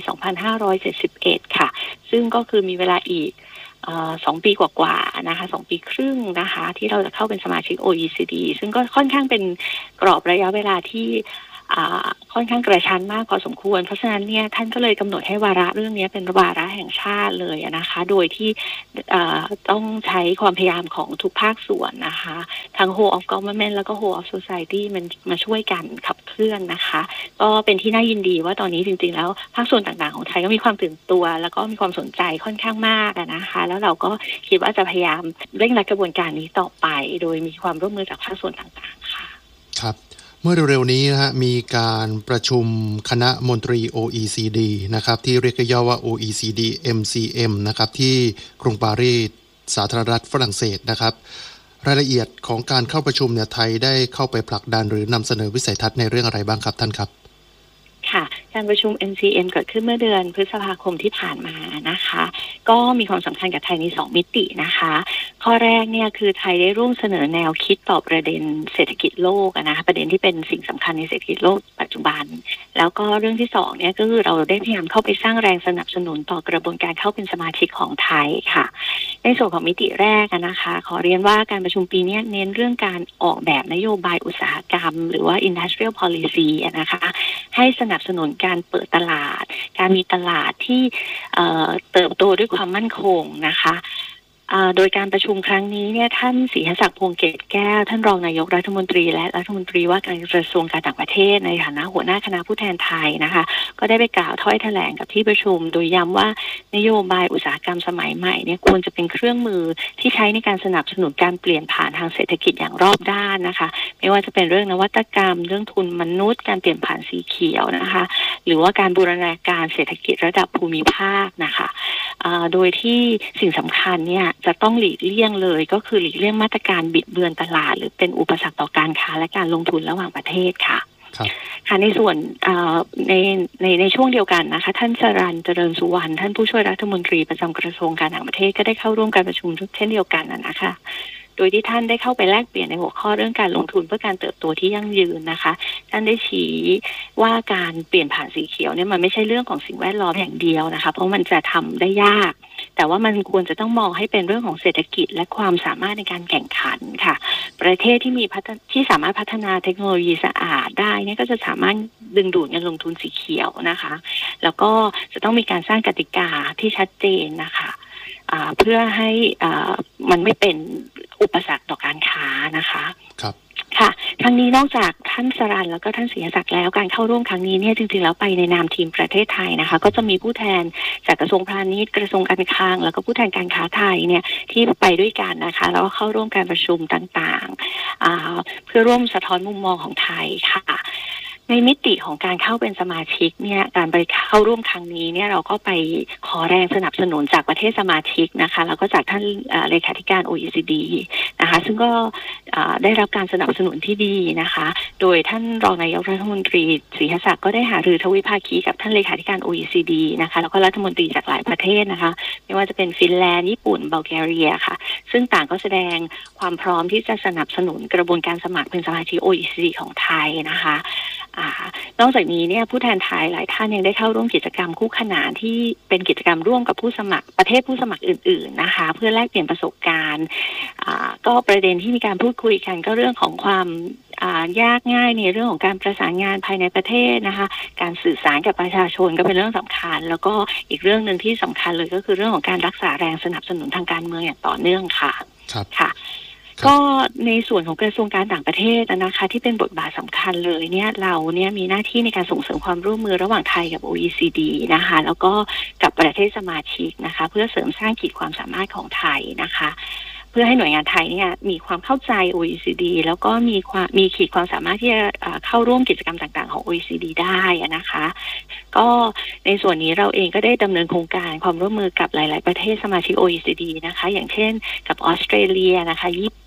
Speaker 11: 2571 ค่ะซึ่งก็คือมีเวลาอีก2 ปีกว่าๆนะคะ2 ปีครึ่งนะคะที่เราจะเข้าเป็นสมาชิก OECD ซึ่งก็ค่อนข้างเป็นกรอบระยะเวลาที่ค่อนข้างกระชั้นมากพอสมควรเพราะฉะนั้นเนี่ยท่านก็เลยกำหนดให้วาระเรื่องนี้เป็นวาระแห่งชาติเลยนะคะโดยที่ต้องใช้ความพยายามของทุกภาคส่วนนะคะทั้ง whole of government แล้วก็ whole of society มันมาช่วยกันขับเคลื่อนนะคะก็เป็นที่น่ายินดีว่าตอนนี้จริงๆแล้วภาคส่วนต่างๆของไทยก็มีความตื่นตัวแล้วก็มีความสนใจค่อนข้างมากนะคะแล้วเราก็คิดว่าจะพยายามเร่งรัดกระบวนการนี้ต่อไปโดยมีความร่วมมือจากภาคส่วนต่างๆค่ะ
Speaker 1: ครับเมื่อเร็วๆนี้นะฮะมีการประชุมคณะมนตรี OECD นะครับที่เรียกย่อว่า OECD MCM นะครับที่กรุงปารีสสาธารณรัฐฝรั่งเศสนะครับรายละเอียดของการเข้าประชุมเนี่ยไทยได้เข้าไปผลักดันหรือนำเสนอวิสัยทัศน์ในเรื่องอะไรบ้างครับท่านครับ
Speaker 11: ค่ะการประชุม MCM เกิดขึ้นเมื่อเดือนพฤษภาคมที่ผ่านมานะคะก็มีความสำคัญกับไทยใน2 มิตินะคะข้อแรกเนี่ยคือไทยได้ร่วมเสนอแนวคิดต่อประเด็นเศรษฐกิจโลกนะคะประเด็นที่เป็นสิ่งสำคัญในเศรษฐกิจโลกปัจจุบันแล้วก็เรื่องที่2เนี่ยก็คือเราได้พยายามเข้าไปสร้างแรงสนับสนุนต่อกระบวนการเข้าเป็นสมาชิกของไทยค่ะในส่วนของมิติแรกนะคะขอเรียนว่าการประชุมปีนี้เน้นเรื่องการออกแบบนโยบายอุตสาหกรรมหรือว่า industrial policy นะคะให้สนับสนุนการเปิดตลาดการมีตลาดที่เติบโตด้วยความมั่นคงนะคะโดยการประชุมครั้งนี้เนี่ยท่านศรีหศักดิ์พวงเกตแก้วท่านรองนายกรัฐมนตรีและรัฐมนตรีว่าการกระทรวงการต่างประเทศในฐานะหัวหน้าคณะผู้แทนไทยนะคะก็ได้ไปกล่าวถ้อยแถลงกับที่ประชุมโดยย้ำว่านโยบายอุตสาหกรรมสมัยใหม่เนี่ยควรจะเป็นเครื่องมือที่ใช้ในการสนับสนุนการเปลี่ยนผ่านทางเศรษฐกิจอย่างรอบด้านนะคะไม่ว่าจะเป็นเรื่องนวัตกรรมเรื่องทุนมนุษย์การเปลี่ยนผ่านสีเขียวนะคะหรือว่าการบูรณาการเศรษฐกิจระดับภูมิภาคนะคะโดยที่สิ่งสำคัญเนี่ยจะต้องหลีกเลี่ยงเลยก็คือหลีกเลี่ยงมาตรการบิดเบือนตลาดหรือเป็นอุปสรรคต่อการค้าและการลงทุนระหว่างประเทศค่ะค่ะในส่วนในช่วงเดียวกันนะคะท่านสรัญ เจริญสุวรรณท่านผู้ช่วยรัฐมนตรีประจำกระทรวงการต่างประเทศก็ได้เข้าร่วมการประชุมเช่นเดียวกันนะคะโดยที่ท่านได้เข้าไปแลกเปลี่ยนในหัวข้อเรื่องการลงทุนเพื่อการเติบโตที่ยั่งยืนนะคะท่านได้ชี้ว่าการเปลี่ยนผ่านสีเขียวเนี่ยมันไม่ใช่เรื่องของสิ่งแวดล้อมอย่างเดียวนะคะเพราะมันจะทำได้ยากแต่ว่ามันควรจะต้องมองให้เป็นเรื่องของเศรษฐกิจและความสามารถในการแข่งขันค่ะประเทศที่สามารถพัฒนาเทคโนโลยีสะอาดได้เนี่ยก็จะสามารถดึงดูดเงินลงทุนสีเขียวนะคะแล้วก็จะต้องมีการสร้างกติกาที่ชัดเจนนะคะเพื่อให้มันไม่เป็นอุปสรรคต่อการค้านะคะครับค่ะครั้งนี้นอกจากท่านสรัญแล้วก็ท่านศรีหศักดิ์แล้วการเข้าร่วมครั้งนี้เนี่ยจริงๆแล้วไปในนามทีมประเทศไทยนะคะก็จะมีผู้แทนจากกระทรวงพาณิชย์กระทรวงการคลังแล้วก็ผู้แทนการค้าไทยเนี่ยที่ไปด้วยกันนะคะแล้วก็เข้าร่วมการประชุมต่างๆเพื่อร่วมสะท้อนมุมมองของไทยค่ะในมิติของการเข้าเป็นสมาชิกเนี่ยการไปเข้าร่วมครั้งนี้เนี่ยเราก็ไปขอแรงสนับสนุนจากประเทศสมาชิกนะคะแล้วก็จากท่านเลขาธิการ OECD นะคะซึ่งก็ได้รับการสนับสนุนที่ดีนะคะโดยท่านรองนายกรัฐมนตรีศรีหศักดิ์ก็ได้หารือทวิภาคีกับท่านเลขาธิการ OECD นะคะแล้วก็รัฐมนตรีจากหลายประเทศนะคะไม่ว่าจะเป็นฟินแลนด์ญี่ปุ่นบัลแกเรียค่ะซึ่งต่างก็แสดงความพร้อมที่จะสนับสนุนกระบวนการสมัครเป็นสมาชิก OECD ของไทยนะคะนอกจากนี้เนี่ยผู้แทนไทยหลายท่านยังได้เข้าร่วมกิจกรรมคู่ขนานที่เป็นกิจกรรมร่วมกับผู้สมัครประเทศผู้สมัครอื่นๆนะคะเพื่อแลกเปลี่ยนประสบการณ์ก็ประเด็นที่มีการพูดคุยกันก็เรื่องของความยากง่ายในเรื่องของการประสานงานภายในประเทศนะคะการสื่อสารกับประชาชนก็เป็นเรื่องสำคัญแล้วก็อีกเรื่องนึงที่สำคัญเลยก็คือเรื่องของการรักษาแรงสนับสนุนทางการเมืองอย่างต่อเนื่องค่ะค่ะก็ในส่วนของกระทรวงการต่างประเทศนะคะที่เป็นบทบาทสำคัญเลยเนี่ยเราเนี่ยมีหน้าที่ในการส่งเสริมความร่วมมือระหว่างไทยกับ OECD นะคะแล้วก็กับประเทศสมาชิกนะคะเพื่อเสริมสร้างขีดความสามารถของไทยนะคะเพื่อให้หน่วยงานไทยเนี่ยมีความเข้าใจ OECD แล้วก็มีขีดความสามารถที่จะเข้าร่วมกิจกรรมต่างๆของ OECD ได้นะคะก็ในส่วนนี้เราเองก็ได้ดำเนินโครงการความร่วมมือกับหลายๆประเทศสมาชิก OECD นะคะอย่างเช่นกับออสเตรเลียนะคะญี่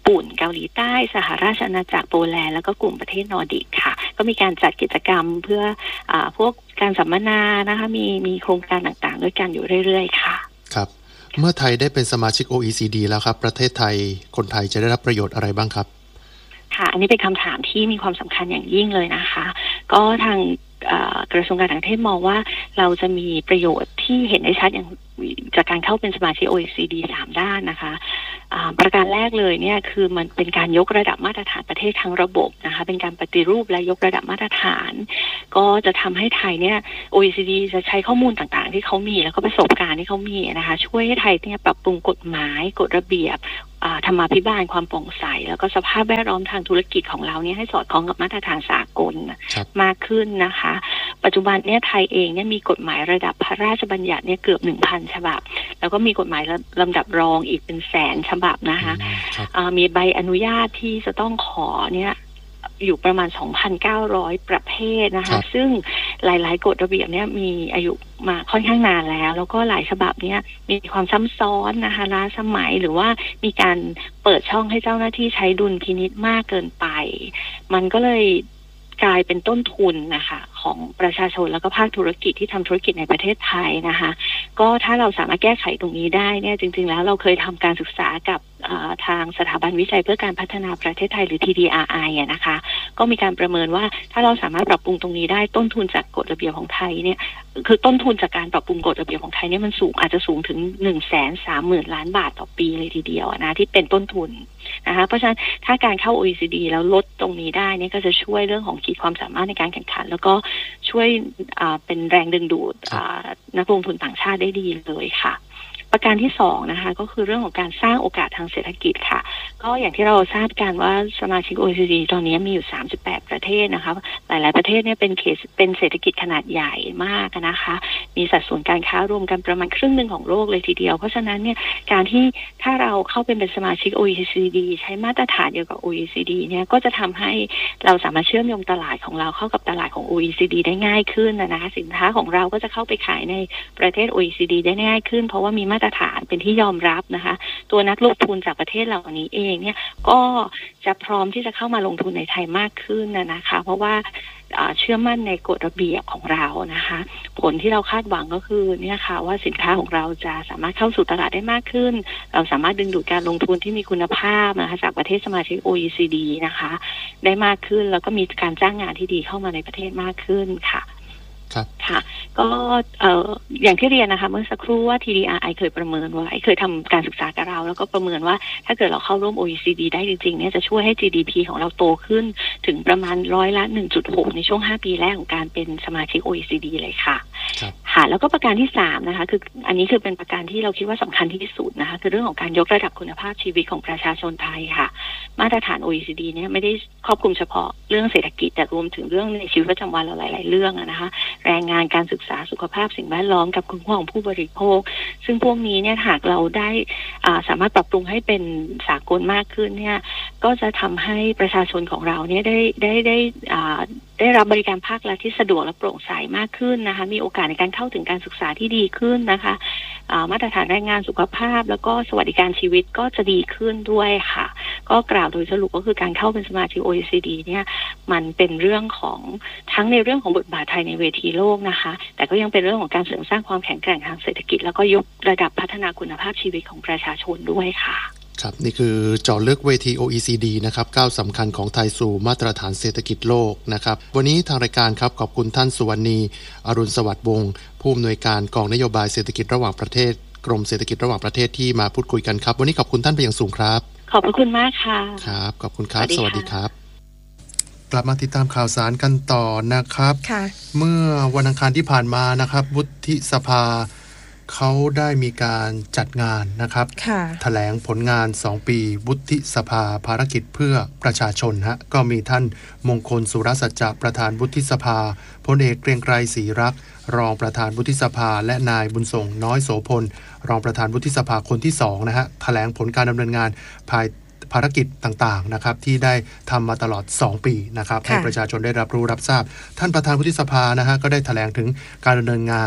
Speaker 11: ปุ่นเกาหลีใต้สหราชอาณาจักรโปแลนด์แล้วก็กลุ่มประเทศนอร์ดิกค่ะก็มีการจัดกิจกรรมเพื่อพวกการสัมมนานะคะมีโครงการต่างๆด้วยกันอยู่เรื่อยๆค่ะ
Speaker 1: ครับเมื่อไทยได้เป็นสมาชิก OECD แล้วครับประเทศไทยคนไทยจะได้รับประโยชน์อะไรบ้างครับ
Speaker 11: ค่ะอันนี้เป็นคำถามที่มีความสำคัญอย่างยิ่งเลยนะคะก็ทางกระทรวงการต่างประเทศมองว่าเราจะมีประโยชน์ที่เห็นได้ชัดอย่างจากการเข้าเป็นสมาชิก OECD 3 ด้านนะคะประการแรกเลยเนี่ยคือมันเป็นการยกระดับมาตรฐานประเทศทั้งระบบนะคะเป็นการปฏิรูปและยกระดับมาตรฐานก็จะทำให้ไทยเนี่ย OECD จะใช้ข้อมูลต่างๆที่เขามีแล้วก็ประสบการณ์ที่เขามีนะคะช่วยให้ไทยเนี่ยปรับปรุงกฎหมายกฎระเบียบธรรมาภิบาลความโปร่งใสแล้วก็สภาพแวดล้อมทางธุรกิจของเราเนี่ยให้สอดคล้องกับมาตรฐานสากลมากขึ้นนะคะปัจจุบันเนี่ยไทยเองเนี่ยมีกฎหมายระดับพระราชบัญญัติเนี่ยเกือบ 1,000 ฉบับแล้วก็มีกฎหมายลำดับรองอีกเป็นแสนฉบับนะคะมีใบอนุญาตที่จะต้องขอเนี่ยอยู่ประมาณ 2,900 ประเภทนะคะซึ่งหลายๆกฎระเบียบเนี่ยมีอายุมาค่อนข้างนานแล้วก็หลายฉบับเนี่ยมีความซ้ำซ้อนนะคะล้าสมัยหรือว่ามีการเปิดช่องให้เจ้าหน้าที่ใช้ดุลพินิจมากเกินไปมันก็เลยกลายเป็นต้นทุนนะคะของประชาชนแล้วก็ภาคธุรกิจที่ทำธุรกิจในประเทศไทยนะคะก็ถ้าเราสามารถแก้ไขตรงนี้ได้เนี่ยจริงๆแล้วเราเคยทำการศึกษากับทางสถาบันวิจัยเพื่อการพัฒนาประเทศไทยหรือ TDRI นะคะก็มีการประเมินว่าถ้าเราสามารถปรับปรุงตรงนี้ได้ต้นทุนจากกฎระเบียบของไทยเนี่ยคือต้นทุนจากการปรับปรุงกฎระเบียบของไทยเนี่ยมันสูงอาจจะสูงถึง 130,000 ล้านบาทต่อปีเลยทีเดียวนะที่เป็นต้นทุนนะคะเพราะฉะนั้นถ้าการเข้า OECD แล้วลดตรงนี้ได้เนี่ยก็จะช่วยเรื่องของขีดความสามารถในการแข่งขันแล้วก็ช่วยเป็นแรงดึงดูดนักลงทุนต่างชาติได้ดีเลยค่ะประการที่2นะคะก็คือเรื่องของการสร้างโอกาสทางเศรษฐกิจค่ะก็อย่างที่เราทราบกันว่าสมาชิก OECD ตอนนี้มีอยู่38ประเทศนะคะหลายๆประเทศเนี่ยเป็นเศรษฐกิจขนาดใหญ่มากนะคะมีสัดส่วนการค้ารวมกันประมาณครึ่งนึงของโลกเลยทีเดียวเพราะฉะนั้นเนี่ยการที่ถ้าเราเข้าเป็นสมาชิก OECD ใช้มาตรฐานเดียวกับ OECD เนี่ยก็จะทำให้เราสามารถเชื่อมโยงตลาดของเราเข้ากับตลาดของ OECD ได้ง่ายขึ้นนะคะสินค้าของเราก็จะเข้าไปขายในประเทศ OECD ได้ง่ายขึ้นเพราะว่ามีมาตรฐานเป็นที่ยอมรับนะคะตัวนักลงทุนจากประเทศเหล่านี้เองเนี่ยก็จะพร้อมที่จะเข้ามาลงทุนในไทยมากขึ้นนะคะเพราะว่าเชื่อมั่นในกฎระเบียบของเรานะคะผลที่เราคาดหวังก็คือเนี่ยค่ะว่าสินค้าของเราจะสามารถเข้าสู่ตลาดได้มากขึ้นเราสามารถดึงดูดการลงทุนที่มีคุณภาพนะคะจากประเทศสมาชิก OECD นะคะได้มากขึ้นแล้วก็มีการจ้างงานที่ดีเข้ามาในประเทศมากขึ้นค่ะค่ะก็อย่างที่เรียนนะคะเมื่อสักครู่ว่า TDRI เคยประเมินไว้เคยทำการศึกษากับเราแล้วก็ประเมินว่าถ้าเกิดเราเข้าร่วม OECD ได้จริงๆเนี่ยจะช่วยให้ GDP ของเราโตขึ้นถึงประมาณ100.6% ในช่วง5 ปีแรกของการเป็นสมาชิก OECD เลยค่ะค่ะแล้วก็ประการที่3นะคะคืออันนี้คือเป็นประการที่เราคิดว่าสำคัญที่สุดนะคะคือเรื่องของการยกระดับคุณภาพชีวิตของประชาชนไทยค่ะมาตรฐาน OECD เนี่ยไม่ได้ครอบคลุมเฉพาะเรื่องเศรษฐกิจแต่รวมถึงเรื่องในชีวิตประจำวันเราหลายๆเรื่องนะคะแรงงานการศึกษาสุขภาพสิ่งแวดล้อมกับคุณภาพของผู้บริโภคซึ่งพวกนี้เนี่ยหากเราได้สามารถปรับปรุงให้เป็นสากลมากขึ้นเนี่ยก็จะทำให้ประชาชนของเราเนี่ยได้รับบริการภาครัฐที่สะดวกและโปร่งใสมากขึ้นนะคะมีโอกาสในการเข้าถึงการศึกษาที่ดีขึ้นนะคะมาตรฐานแรงงานสุขภาพแล้วก็สวัสดิการชีวิตก็จะดีขึ้นด้วยค่ะก็กล่าวโดยสรุปก็คือการเข้าเป็นสมาชิก OECD เนี่ยมันเป็นเรื่องของทั้งในเรื่องของบทบาทไทยในเวทีโลกนะคะแต่ก็ยังเป็นเรื่องของการเสริมสร้างความแข็งแกร่งทางเศรษฐกิจแล้วก็ยกระดับพัฒนาคุณภาพชีวิตของประชาชนด้วยค่ะ
Speaker 1: ครับนี่คือเจาะลึกเวที OECD นะครับก้าวสำคัญของไทยสู่มาตรฐานเศรษฐกิจโลกนะครับวันนี้ทางรายการครับขอบคุณท่านสุวรรณีอรุณสวัสดิ์วงศ์ผู้อำนวยการกองนโยบายเศรษฐกิจระหว่างประเทศกรมเศรษฐกิจระหว่างประเทศที่มาพูดคุยกันครับวันนี้ขอบคุณท่านเป็นอย่างสูงครับ
Speaker 11: ขอบพระคุณมากค่ะ
Speaker 1: ครับขอบคุณครับสวัสดีครับกลับมาติดตามข่าวสารกันต่อนะครับเมื่อวันอังคารที่ผ่านมานะครับวุฒิสภาเขาได้มีการจัดงานนะครับแถลงผลงาน2ปีวุฒิสภาภารกิจเพื่อประชาชนฮะก็มีท่านมงคลสุรสัจจะประธานวุฒิสภาพลเอกเกรียงไกรศรีรักษ์รองประธานวุฒิสภาและนายบุญส่งน้อยโสพลรองประธานวุฒิสภาคนที่2นะฮะแถลงผลการดำเนินงานภารกิจต่างๆนะครับที่ได้ทำมาตลอด2ปีนะครับให้ประชาชนได้รับรู้รับทราบท่านประธานวุฒิสภานะฮะก็ได้แถลงถึงการดำเนินงาน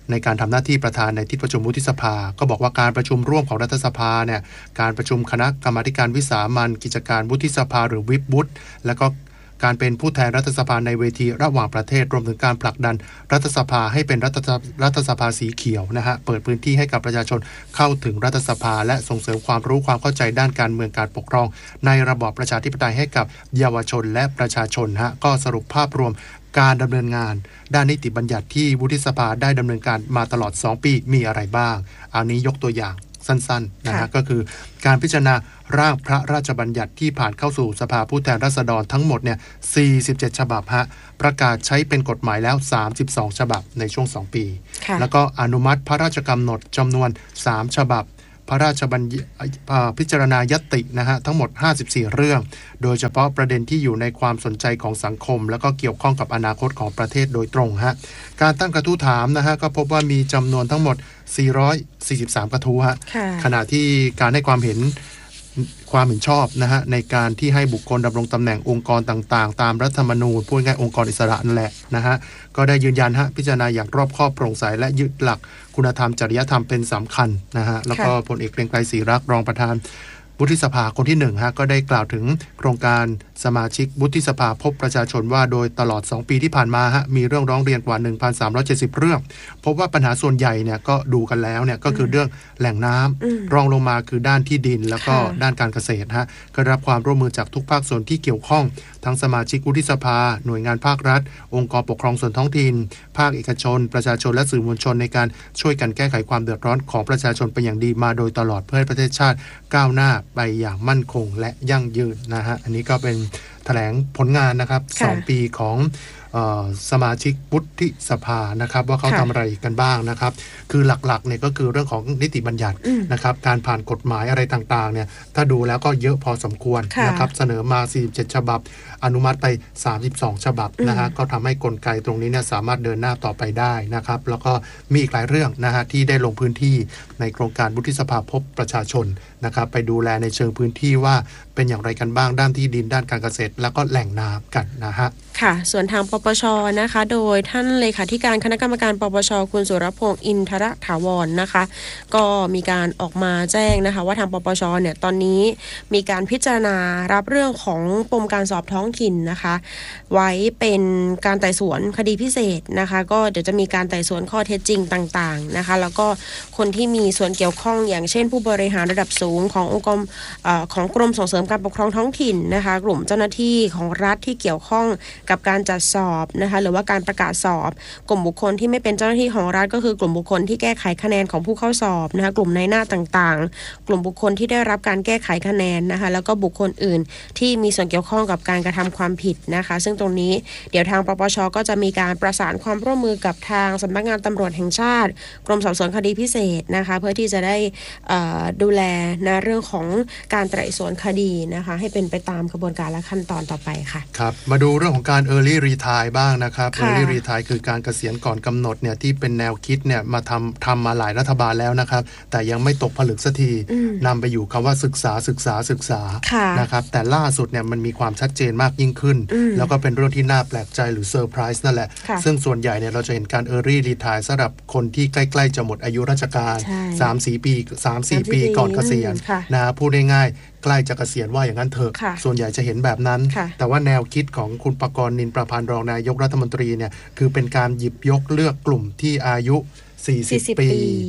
Speaker 1: ในการทำหน้าที่ประธานในที่ประชุมวุฒิสภาก็บอกว่าการประชุมร่วมของรัฐสภาเนี่ยการประชุมคณะกรรมาธิการวิสามัญกิจการวุฒิสภาหรือวิปวุฒิแล้วก็การเป็นผู้แทนรัฐสภาในเวทีระหว่างประเทศรวมถึงการผลักดันรัฐสภาให้เป็นรัฐสภาสีเขียวนะฮะเปิดพื้นที่ให้กับประชาชนเข้าถึงรัฐสภาและส่งเสริมความรู้ความเข้าใจด้านการเมืองการปกครองในระบอบประชาธิปไตยให้กับเยาวชนและประชาชนฮะก็สรุปภาพรวมการดำเนินงานด้านนิติบัญญัติที่วุฒิสภาได้ดำเนินการมาตลอด2ปีมีอะไรบ้างอันนี้ยกตัวอย่างสั้นๆนะฮะก็คือการพิจารณาร่างพระราชบัญญัติที่ผ่านเข้าสู่สภาผู้แทนราษฎรทั้งหมดเนี่ย47ฉบับฮะประกาศใช้เป็นกฎหมายแล้ว32ฉบับในช่วง2ปีแล้วก็อนุมัติพระราชกำหนดจำนวน3ฉบับพระราชบัญญัติพิจารณายตินะฮะทั้งหมด54เรื่องโดยเฉพาะประเด็นที่อยู่ในความสนใจของสังคมแล้วก็เกี่ยวข้องกับอนาคตของประเทศโดยตรงฮะการตั้งกระทู้ถามนะฮะก็พบว่ามีจำนวนทั้งหมด443กระทู้ฮะขณะที่การให้ความเห็นชอบนะฮะในการที่ให้บุคคลดำรงตำแหน่งองค์กรต่างๆตามรัฐธรรมนูญพูดง่ายองค์กรอิสระนั่นแหละนะฮะก็ได้ยืนยันฮะพิจารณาอย่างรอบคอบโปร่งใสและยึดหลักคุณธรรมจริยธรรมเป็นสำคัญนะฮะแล้วก็พลเอกเกรียงไกรศรีรักษ์รองประธานวุฒิสภาคนที่1ฮะก็ได้กล่าวถึงโครงการสมาชิกวุฒิสภาพบประชาชนว่าโดยตลอด2ปีที่ผ่านมาฮะมีเรื่องร้องเรียนกว่า 1,370 เรื่องพบว่าปัญหาส่วนใหญ่เนี่ยก็ดูกันแล้วเนี่ยก็คือเรื่องแหล่งน้ำรองลงมาคือด้านที่ดินแล้วก็ด้านการเกษตรฮะก็รับความร่วมมือจากทุกภาคส่วนที่เกี่ยวข้องทั้งสมาชิกวุฒิสภาหน่วยงานภาครัฐองค์กรปกครองส่วนท้องถิ่นภาคเอกชนประชาชนและสื่อมวลชนในการช่วยกันแก้ไขความเดือดร้อนของประชาชนเป็นอย่างดีมาโดยตลอดเพื่อให้ประเทศชาติก้าวหน้าไปอย่างมั่นคงและยั่งยืนนะฮะอันนี้ก็เป็นแถลงผลงานนะครับ2ปีของสมาชิกวุฒิสภานะครับว่าเขาทำอะไรกันบ้างนะครับคือหลักๆเนี่ยก็คือเรื่องของนิติบัญญัตินะครับการผ่านกฎหมายอะไรต่างๆเนี่ยถ้าดูแล้วก็เยอะพอสมควรนะครับเสนอมา47ฉบับอนุมัติไป32ฉบับนะฮะก็ทำให้กลไกตรงนี้เนี่ยสามารถเดินหน้าต่อไปได้นะครับแล้วก็มีอีกหลายเรื่องนะฮะที่ได้ลงพื้นที่ในโครงการวุฒิสภาพบประชาชนนะครับไปดูแลในเชิงพื้นที่ว่าเป็นอย่างไรกันบ้างด้านที่ดินด้านการเกษตรแล้วก็แหล่งน้ำกันนะฮะ
Speaker 2: ค่ะส่วนทางปปช.นะคะโดยท่านเลขาธิการคณะกรรมการปปช.คุณสุรพงษ์อินทรถาวรนะคะก็มีการออกมาแจ้งนะคะว่าทางปปช.เนี่ยตอนนี้มีการพิจารณารับเรื่องของปมการสอบท้องถิ่นนะคะไว้เป็นการไต่สวนคดีพิเศษนะคะก็เดี๋ยวจะมีการไต่สวนข้อเท็จจริงต่างๆนะคะแล้วก็คนที่มีส่วนเกี่ยวข้องอย่างเช่นผู้บริหารระดับสูงขององค์กรของกรมส่งเสริมการปกครองท้องถิ่นนะคะกลุ่มเจ้าหน้าที่ของรัฐที่เกี่ยวข้องกับการจัดสอบนะคะหรือว่าการประกาศสอบกลุ่มบุคคลที่ไม่เป็นเจ้าหน้าที่ของรัฐก็คือกลุ่มบุคคลที่แก้ไขคะแนนของผู้เข้าสอบนะคะกลุ่มนายหน้าต่างๆกลุ่มบุคคลที่ได้รับการแก้ไขคะแนนนะคะแล้วก็บุคคลอื่นที่มีส่วนเกี่ยวข้องกับการกระทำความผิดนะคะซึ่งตรงนี้เดี๋ยวทางปปช.ก็จะมีการประสานความร่วมมือกับทางสำนักงานตำรวจแห่งชาติกรมสอบสวนคดีพิเศษนะคะเพื่อที่จะได้ดูแลในเรื่องของการไต่สวนคดีนะคะให้เป็นไปตามกระบวนการและขั้นตอนต่อไปค่ะ
Speaker 1: ครับมาดูเรื่องของการ Early Retire บ้างนะครับ Early Retire คือการเกษียณก่อนกำหนดเนี่ยที่เป็นแนวคิดเนี่ยมาทำมาหลายรัฐบาลแล้วนะครับแต่ยังไม่ตกผลึกสักทีนำไปอยู่คำว่าศึกษานะครับแต่ล่าสุดเนี่ยมันมีความชัดเจนมากยิ่งขึ้นแล้วก็เป็นเรื่องที่น่าแปลกใจหรือเซอร์ไพรส์นั่นแหละซึ่งส่วนใหญ่เนี่ยเราจะเห็นการ Early Retire สำหรับคนที่ใกล้ๆจะหมดอายุราชการ 3-4 ปีก่อนเกษียณนะพูดง่ายๆใกล้จะเกษียณว่าอย่างนั้นเถอะส่วนใหญ่จะเห็นแบบนั้นแต่ว่าแนวคิดของคุณปกรณ์นินประพันธ์รองนายกรัฐมนตรีเนี่ยคือเป็นการหยิบยกเลือกกลุ่มที่อายุ40 ปี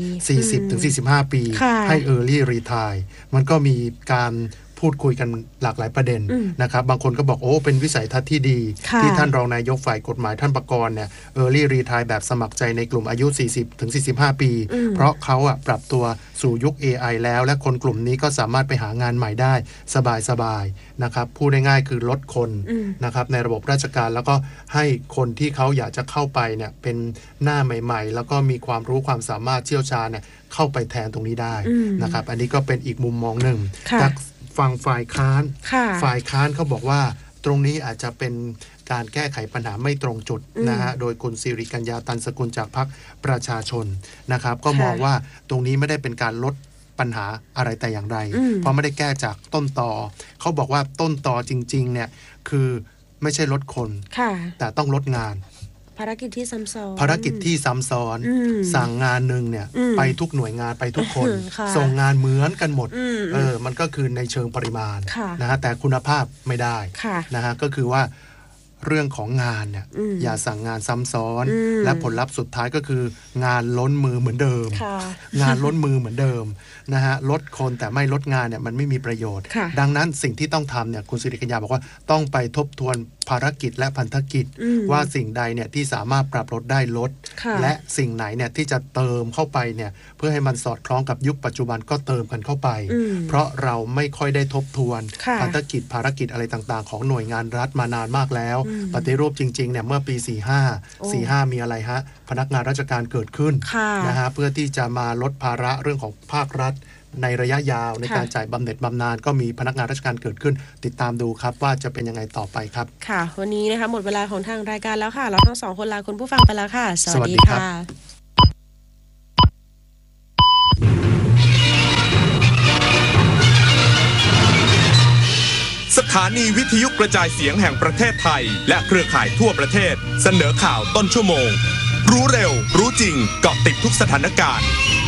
Speaker 1: 40-45 ปีให้ Early Retire มันก็มีการพูดคุยกันหลากหลายประเด็นนะครับบางคนก็บอกโอ้เป็นวิสัยทัศน์ที่ดีที่ท่านรองนายกฝ่ายกฎหมายท่านปกรณ์เนี่ย Early Retire แบบสมัครใจในกลุ่มอายุ 40-45 ปีเพราะเขาปรับตัวสู่ยุค AI แล้วและคนกลุ่มนี้ก็สามารถไปหางานใหม่ได้สบายๆนะครับพูดง่ายๆคือลดคนนะครับในระบบราชการแล้วก็ให้คนที่เขาอยากจะเข้าไปเนี่ยเป็นหน้าใหม่ๆแล้วก็มีความรู้ความสามารถเชี่ยวชาญเนี่ยเข้าไปแทนตรงนี้ได้นะครับอันนี้ก็เป็นอีกมุมมองหนึ่งฟังฝ่ายค้านเขาบอกว่าตรงนี้อาจจะเป็นการแก้ไขปัญหาไม่ตรงจุดนะฮะโดยคุณสิริกัญญาตันสกุลจากพรรคประชาชนนะครับก็มองว่าตรงนี้ไม่ได้เป็นการลดปัญหาอะไรแต่อย่างใดเพราะไม่ได้แก้จากต้นตอเขาบอกว่าต้นตอจริงๆเนี่ยคือไม่ใช่ลดคนแต่ต้องลดงาน
Speaker 2: ภารกิจที่ซ้ำซ้อน
Speaker 1: สั่งงานนึงเนี่ยไปทุกหน่วยงานไปทุกคนส่งงานเหมือนกันหมดมันก็คือในเชิงปริมาณนะฮะแต่คุณภาพไม่ได้นะฮะก็คือว่าเรื่องของงานเนี่ยอย่าสั่งงานซ้ำซ้อนและผลลัพธ์สุดท้ายก็คืองานล้นมือเหมือนเดิมงานล้นมือเหมือนเดิมนะฮะลดคนแต่ไม่ลดงานเนี่ยมันไม่มีประโยชน์ดังนั้นสิ่งที่ต้องทำเนี่ยคุณสิริกัญญาบอกว่าต้องไปทบทวนภารกิจและพันธกิจว่าสิ่งใดเนี่ยที่สามารถปรับลดได้ลดและสิ่งไหนเนี่ยที่จะเติมเข้าไปเนี่ยเพื่อให้มันสอดคล้องกับยุคปัจจุบันก็เติมกันเข้าไปเพราะเราไม่ค่อยได้ทบทวนพันธกิจภารกิจอะไรต่างๆของหน่วยงานรัฐมานานมากแล้วปฏิรูปจริงๆเนี่ยเมื่อปี45มีอะไรฮะพนักงานราชการเกิดขึ้นนะฮะเพื่อที่จะมาลดภาระเรื่องของภาครัฐในระยะยาวในการจ่ายบำเหน็จบำนาญก็มีพนักงานราชการเกิดขึ้นติดตามดูครับว่าจะเป็นยังไงต่อไปครับ
Speaker 2: ค่ะวันนี้นะคะหมดเวลาของทางรายการแล้วค่ะเราทั้งสองคนลาคุณผู้ฟังไปแล้วค่ะสวัสดีค่ะ
Speaker 12: สถานีวิทยุกระจายเสียงแห่งประเทศไทยและเครือข่ายทั่วประเทศเสนอข่าวต้นชั่วโมงรู้เร็วรู้จริงเกาะติดทุกสถานการณ์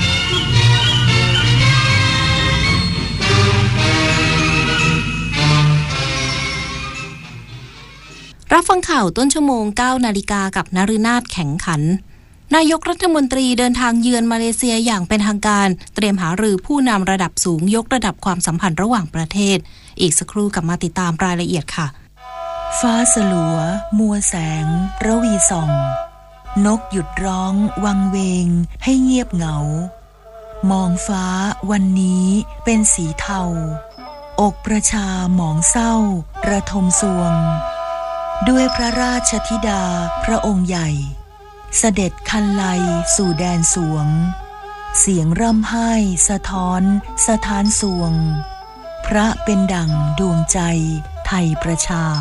Speaker 10: รับฟังข่าวต้นชั่วโมง 9 นาฬิกากับนฤนาถแข็งขันนายกรัฐมนตรีเดินทางเยือนมาเลเซียอย่างเป็นทางการเตรียมหารือผู้นำระดับสูงยกระดับความสัมพันธ์ระหว่างประเทศอีกสักครู่กลับมาติดตามรายละเอียดค่ะ
Speaker 4: ฟ้าสลัวมัวแสงระวีส่องนกหยุดร้องวังเวงให้เงียบเหงามองฟ้าวันนี้เป็นสีเทาอกประชาหมองเศร้าระทมสวงด้วยพระราชธิดาพระองค์ใหญ่เสด็จคันไลสู่แดนสวงเสียงร่ำไห้สะท้อนสถานสวงพระเป็นดั่งดวงใจไทยประชา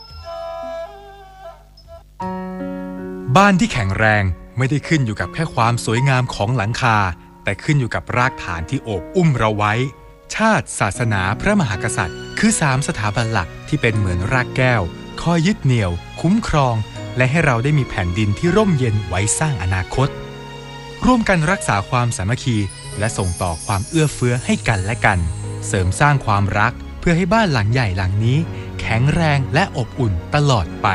Speaker 13: บ้านที่แข็งแรงไม่ได้ขึ้นอยู่กับแค่ความสวยงามของหลังคาแต่ขึ้นอยู่กับรากฐานที่โอบอุ้มเราไว้ชาติศาสนาพระมหากษัตริย์คือ3สถาบันหลักที่เป็นเหมือนรากแก้วคอยยึดเหนี่ยวคุ้มครองและให้เราได้มีแผ่นดินที่ร่มเย็นไว้สร้างอนาคตร่วมกันรักษาความสามัคคีและส่งต่อความเอื้อเฟื้อให้กันและกันเสริมสร้างความรักเพื่อให้บ้านหลังใหญ่หลังนี้แข็งแรงและอบอุ่นตลอดไป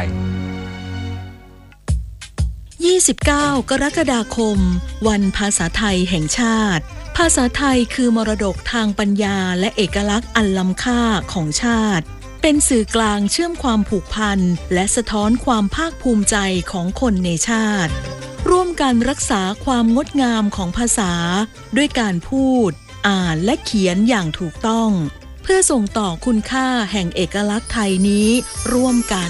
Speaker 6: 29 กรกฎาคมวันภาษาไทยแห่งชาติภาษาไทยคือมรดกทางปัญญาและเอกลักษณ์อันล้ำค่าของชาติเป็นสื่อกลางเชื่อมความผูกพันและสะท้อนความภาคภูมิใจของคนในชาติร่วมกันรักษาความงดงามของภาษาด้วยการพูดอ่านและเขียนอย่างถูกต้องเพื่อส่งต่อคุณค่าแห่งเอกลักษณ์ไทยนี้ร่วมกัน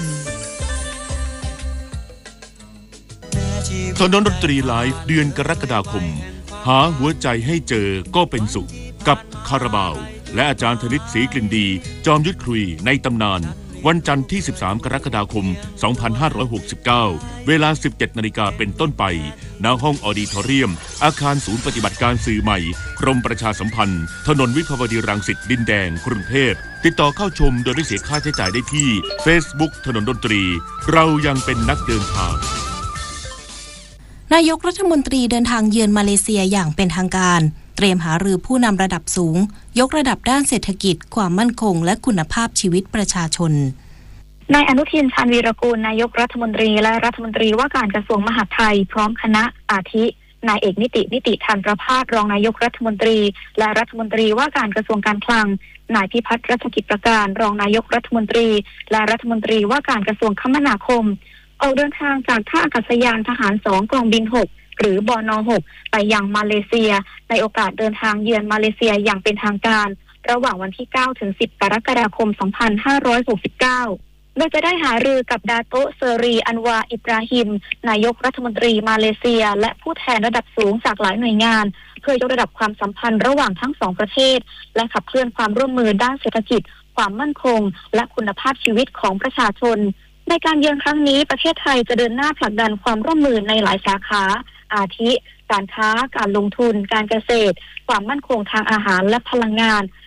Speaker 14: ถนนดนตรีไลฟ์เดือนกรกฎาคมหาหัวใจให้เจอก็เป็นสุขกับคาราบาวและอาจารย์ธนิตศรีกลิ่นดีจอมยุทธคุยในตำนานวันจันทร์ที่13กรกฎาคม2569เวลา 17 นาฬิกาเป็นต้นไปณห้องออดิทอเรียมอาคารศูนย์ปฏิบัติการสื่อใหม่กรมประชาสัมพันธ์ถนนวิภาวดีรังสิตดินแดงกรุงเทพติดต่อเข้าชมโดยไม่เสียค่าใช้จ่ายได้ที่ Facebook ถนนดนตรีเรายังเป็นนักเดินทาง
Speaker 10: นายกรัฐมนตรีเดินทางเยือนมาเลเซียอย่างเป็นทางการเตรียมหารือผู้นำระดับสูงยกระดับด้านเศรษฐกิจความมั่นคงและคุณภาพชีวิตประชาชน
Speaker 15: นายอนุทินชาญวีรกูลนายกรัฐมนตรีและรัฐมนตรีว่าการกระทรวงมหาดไทยพร้อมคณะอาทินายเอกนิติธันประภาสรองนายกรัฐมนตรีและรัฐมนตรีว่าการกระทรวงการคลังนายพิพัฒน์รัชกิจประการรองนายกรัฐมนตรีและรัฐมนตรีว่าการกระทรวงคมนาคมออกเดินทางจากท่าอากาศยานทหาร2กองบิน6หรือบน6ไปยังมาเลเซียในโอกาสเดินทางเยือนมาเลเซียอย่างเป็นทางการระหว่างวันที่9ถึง10กรกฎาคม2569โดยจะได้หารือกับดาโตะเซอรีอันวาอิบราฮิมนายกรัฐมนตรีมาเลเซียและผู้แทนระดับสูงจากหลายหน่วยงานเพื่อยกระดับความสัมพันธ์ระหว่างทั้ง2ประเทศและขับเคลื่อนความร่วมมือด้านเศรษฐกิจความมั่นคงและคุณภาพชีวิตของประชาชนในการเยือนครั้งนี้ประเทศไทยจะเดินหน้าผลักดันความร่วมมือในหลายสาขาอาทิการค้าการลงทุนการเกษตรความมั่นคงทางอาหารและพลังงาน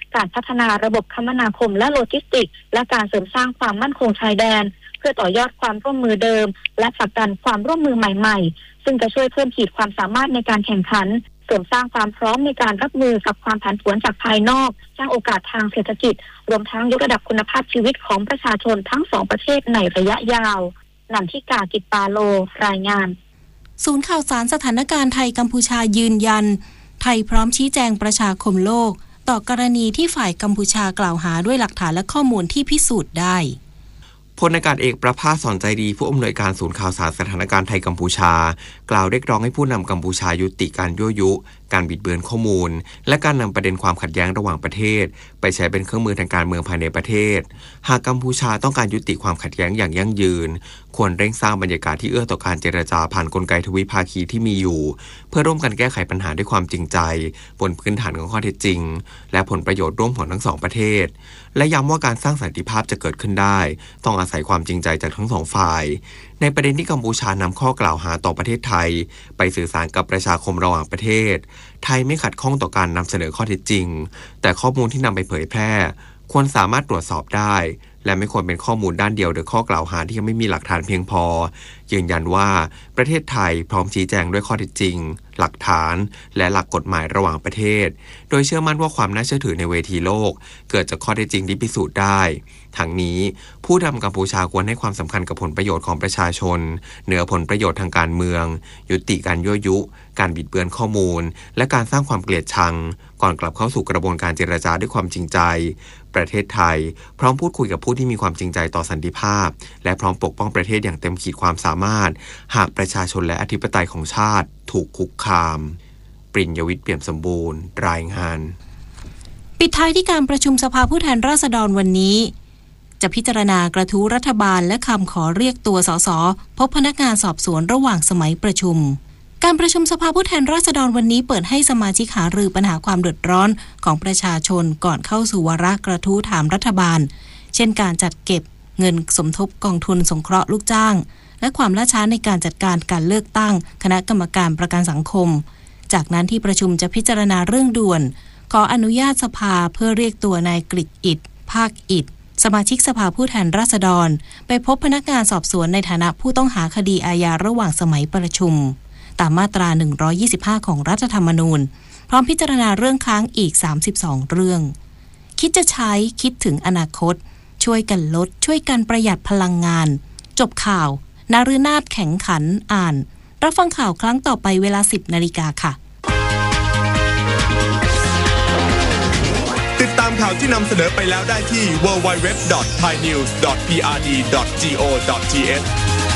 Speaker 15: การพัฒนาระบบคมนาคมและโลจิสติกส์และการเสริมสร้างความมั่นคงชายแดนเพื่อต่อยอดความร่วมมือเดิมและผลักดันความร่วมมือใหม่ๆซึ่งจะช่วยเพิ่มขีดความสามารถในการแข่งขันเสริมสร้างความพร้อมในการรับมือกับความผันผวนจากภายนอกสร้างโอกาสทางเศรษฐกิจรวมทั้งยกระดับคุณภาพชีวิตของประชาชนทั้งสองประเทศในระยะยาวนันทิกา กิจปาโลรายงาน
Speaker 10: ศูนย์ข่าวสารสถานการณ์ไทยกัมพูชายืนยันไทยพร้อมชี้แจงประชาคมโลกต่อกรณีที่ฝ่ายกัมพูชากล่าวหาด้วยหลักฐานและข้อมูลที่พิสูจน์ได้
Speaker 16: พลอากาศเอกประภาสสอนใจดีผู้อำนวยการศูนย์ข่าวสารสถานการณ์ไทยกัมพูชากล่าวเรียกร้องให้ผู้นำกัมพูชายุติการยั่วยุการบิดเบือนข้อมูลและการนำประเด็นความขัดแย้งระหว่างประเทศไปใช้เป็นเครื่องมือทางการเมืองภายในประเทศหากกัมพูชาต้องการยุติความขัดแย้งอย่างยั่งยืนควรเร่งสร้างบรรยากาศที่เอื้อต่อการเจรจาผ่านกลไกทวิภาคีที่มีอยู่เพื่อร่วมกันแก้ไขปัญหาด้วยความจริงใจบนพื้นฐานของข้อเท็จจริงและผลประโยชน์ร่วมของทั้งสองประเทศและย้ำว่าการสร้างสันติภาพจะเกิดขึ้นได้ต้องอาศัยความจริงใจจากทั้งสองฝ่ายในประเด็นที่กัมพูชานำข้อกล่าวหาต่อประเทศไทยไปสื่อสารกับประชาคมระหว่างประเทศไทยไม่ขัดข้องต่อการนำเสนอข้อเท็จจริงแต่ข้อมูลที่นำไปเผยแพร่ควรสามารถตรวจสอบได้และไม่ควรเป็นข้อมูลด้านเดียวหรือข้อกล่าวหาที่ยังไม่มีหลักฐานเพียงพอยืนยันว่าประเทศไทยพร้อมชี้แจงด้วยข้อเท็จจริงหลักฐานและหลักกฎหมายระหว่างประเทศโดยเชื่อมั่นว่าความน่าเชื่อถือในเวทีโลกเกิดจากข้อเท็จจริงที่พิสูจน์ได้ทั้งนี้ผู้นำกัมพูชาควรให้ความสำคัญกับผลประโยชน์ของประชาชนเหนือผลประโยชน์ทางการเมืองยุติการยั่วยุการบิดเบือนข้อมูลและการสร้างความเกลียดชังก่อนกลับเข้าสู่กระบวนการเจรจาด้วยความจริงใจประเทศไทยพร้อมพูดคุยกับผู้ที่มีความจริงใจต่อสันติภาพและพร้อมปกป้องประเทศอย่างเต็มขีดความสามารถหากประชาชนและอธิปไตยของชาติถูกคุกคามปริญญวิทย์เปี่ยมสมบูรณ์รายงาน
Speaker 10: ปิดท้ายที่การประชุมสภาผู้แทนราษฎรวันนี้จะพิจารณากระทู้รัฐบาลและคำขอเรียกตัวสสพบพนักงานสอบสวนระหว่างสมัยประชุมการประชุมสภาผู้แทนราษฎรวันนี้เปิดให้สมาชิกหารือปัญหาความเดือดร้อนของประชาชนก่อนเข้าสู่วาระกระทู้ถามรัฐบาลเช่นการจัดเก็บเงินสมทบกองทุนสงเคราะห์ลูกจ้างและความล่าช้าในการจัดการการเลือกตั้งคณะกรรมการประกันสังคมจากนั้นที่ประชุมจะพิจารณาเรื่องด่วนขออนุญาตสภาเพื่อเรียกตัวนายกฤษอิฐภาคอิฐสมาชิกสภาผู้แทนราษฎรไปพบพนักงานสอบสวนในฐานะผู้ต้องหาคดีอาญาระหว่างสมัยประชุมตามมาตรา125ของรัฐธรรมนูญพร้อมพิจารณาเรื่องค้างอีก32เรื่องคิดจะใช้คิดถึงอนาคตช่วยกันลดช่วยกันประหยัดพลังงานจบข่าวนฤนาถแข็งขันอ่านรับฟังข่าวครั้งต่อไปเวลา 10 นาฬิกาค่ะ
Speaker 12: ติดตามข่าวที่นำเสนอไปแล้วได้ที่ www.thainews.prd.go.th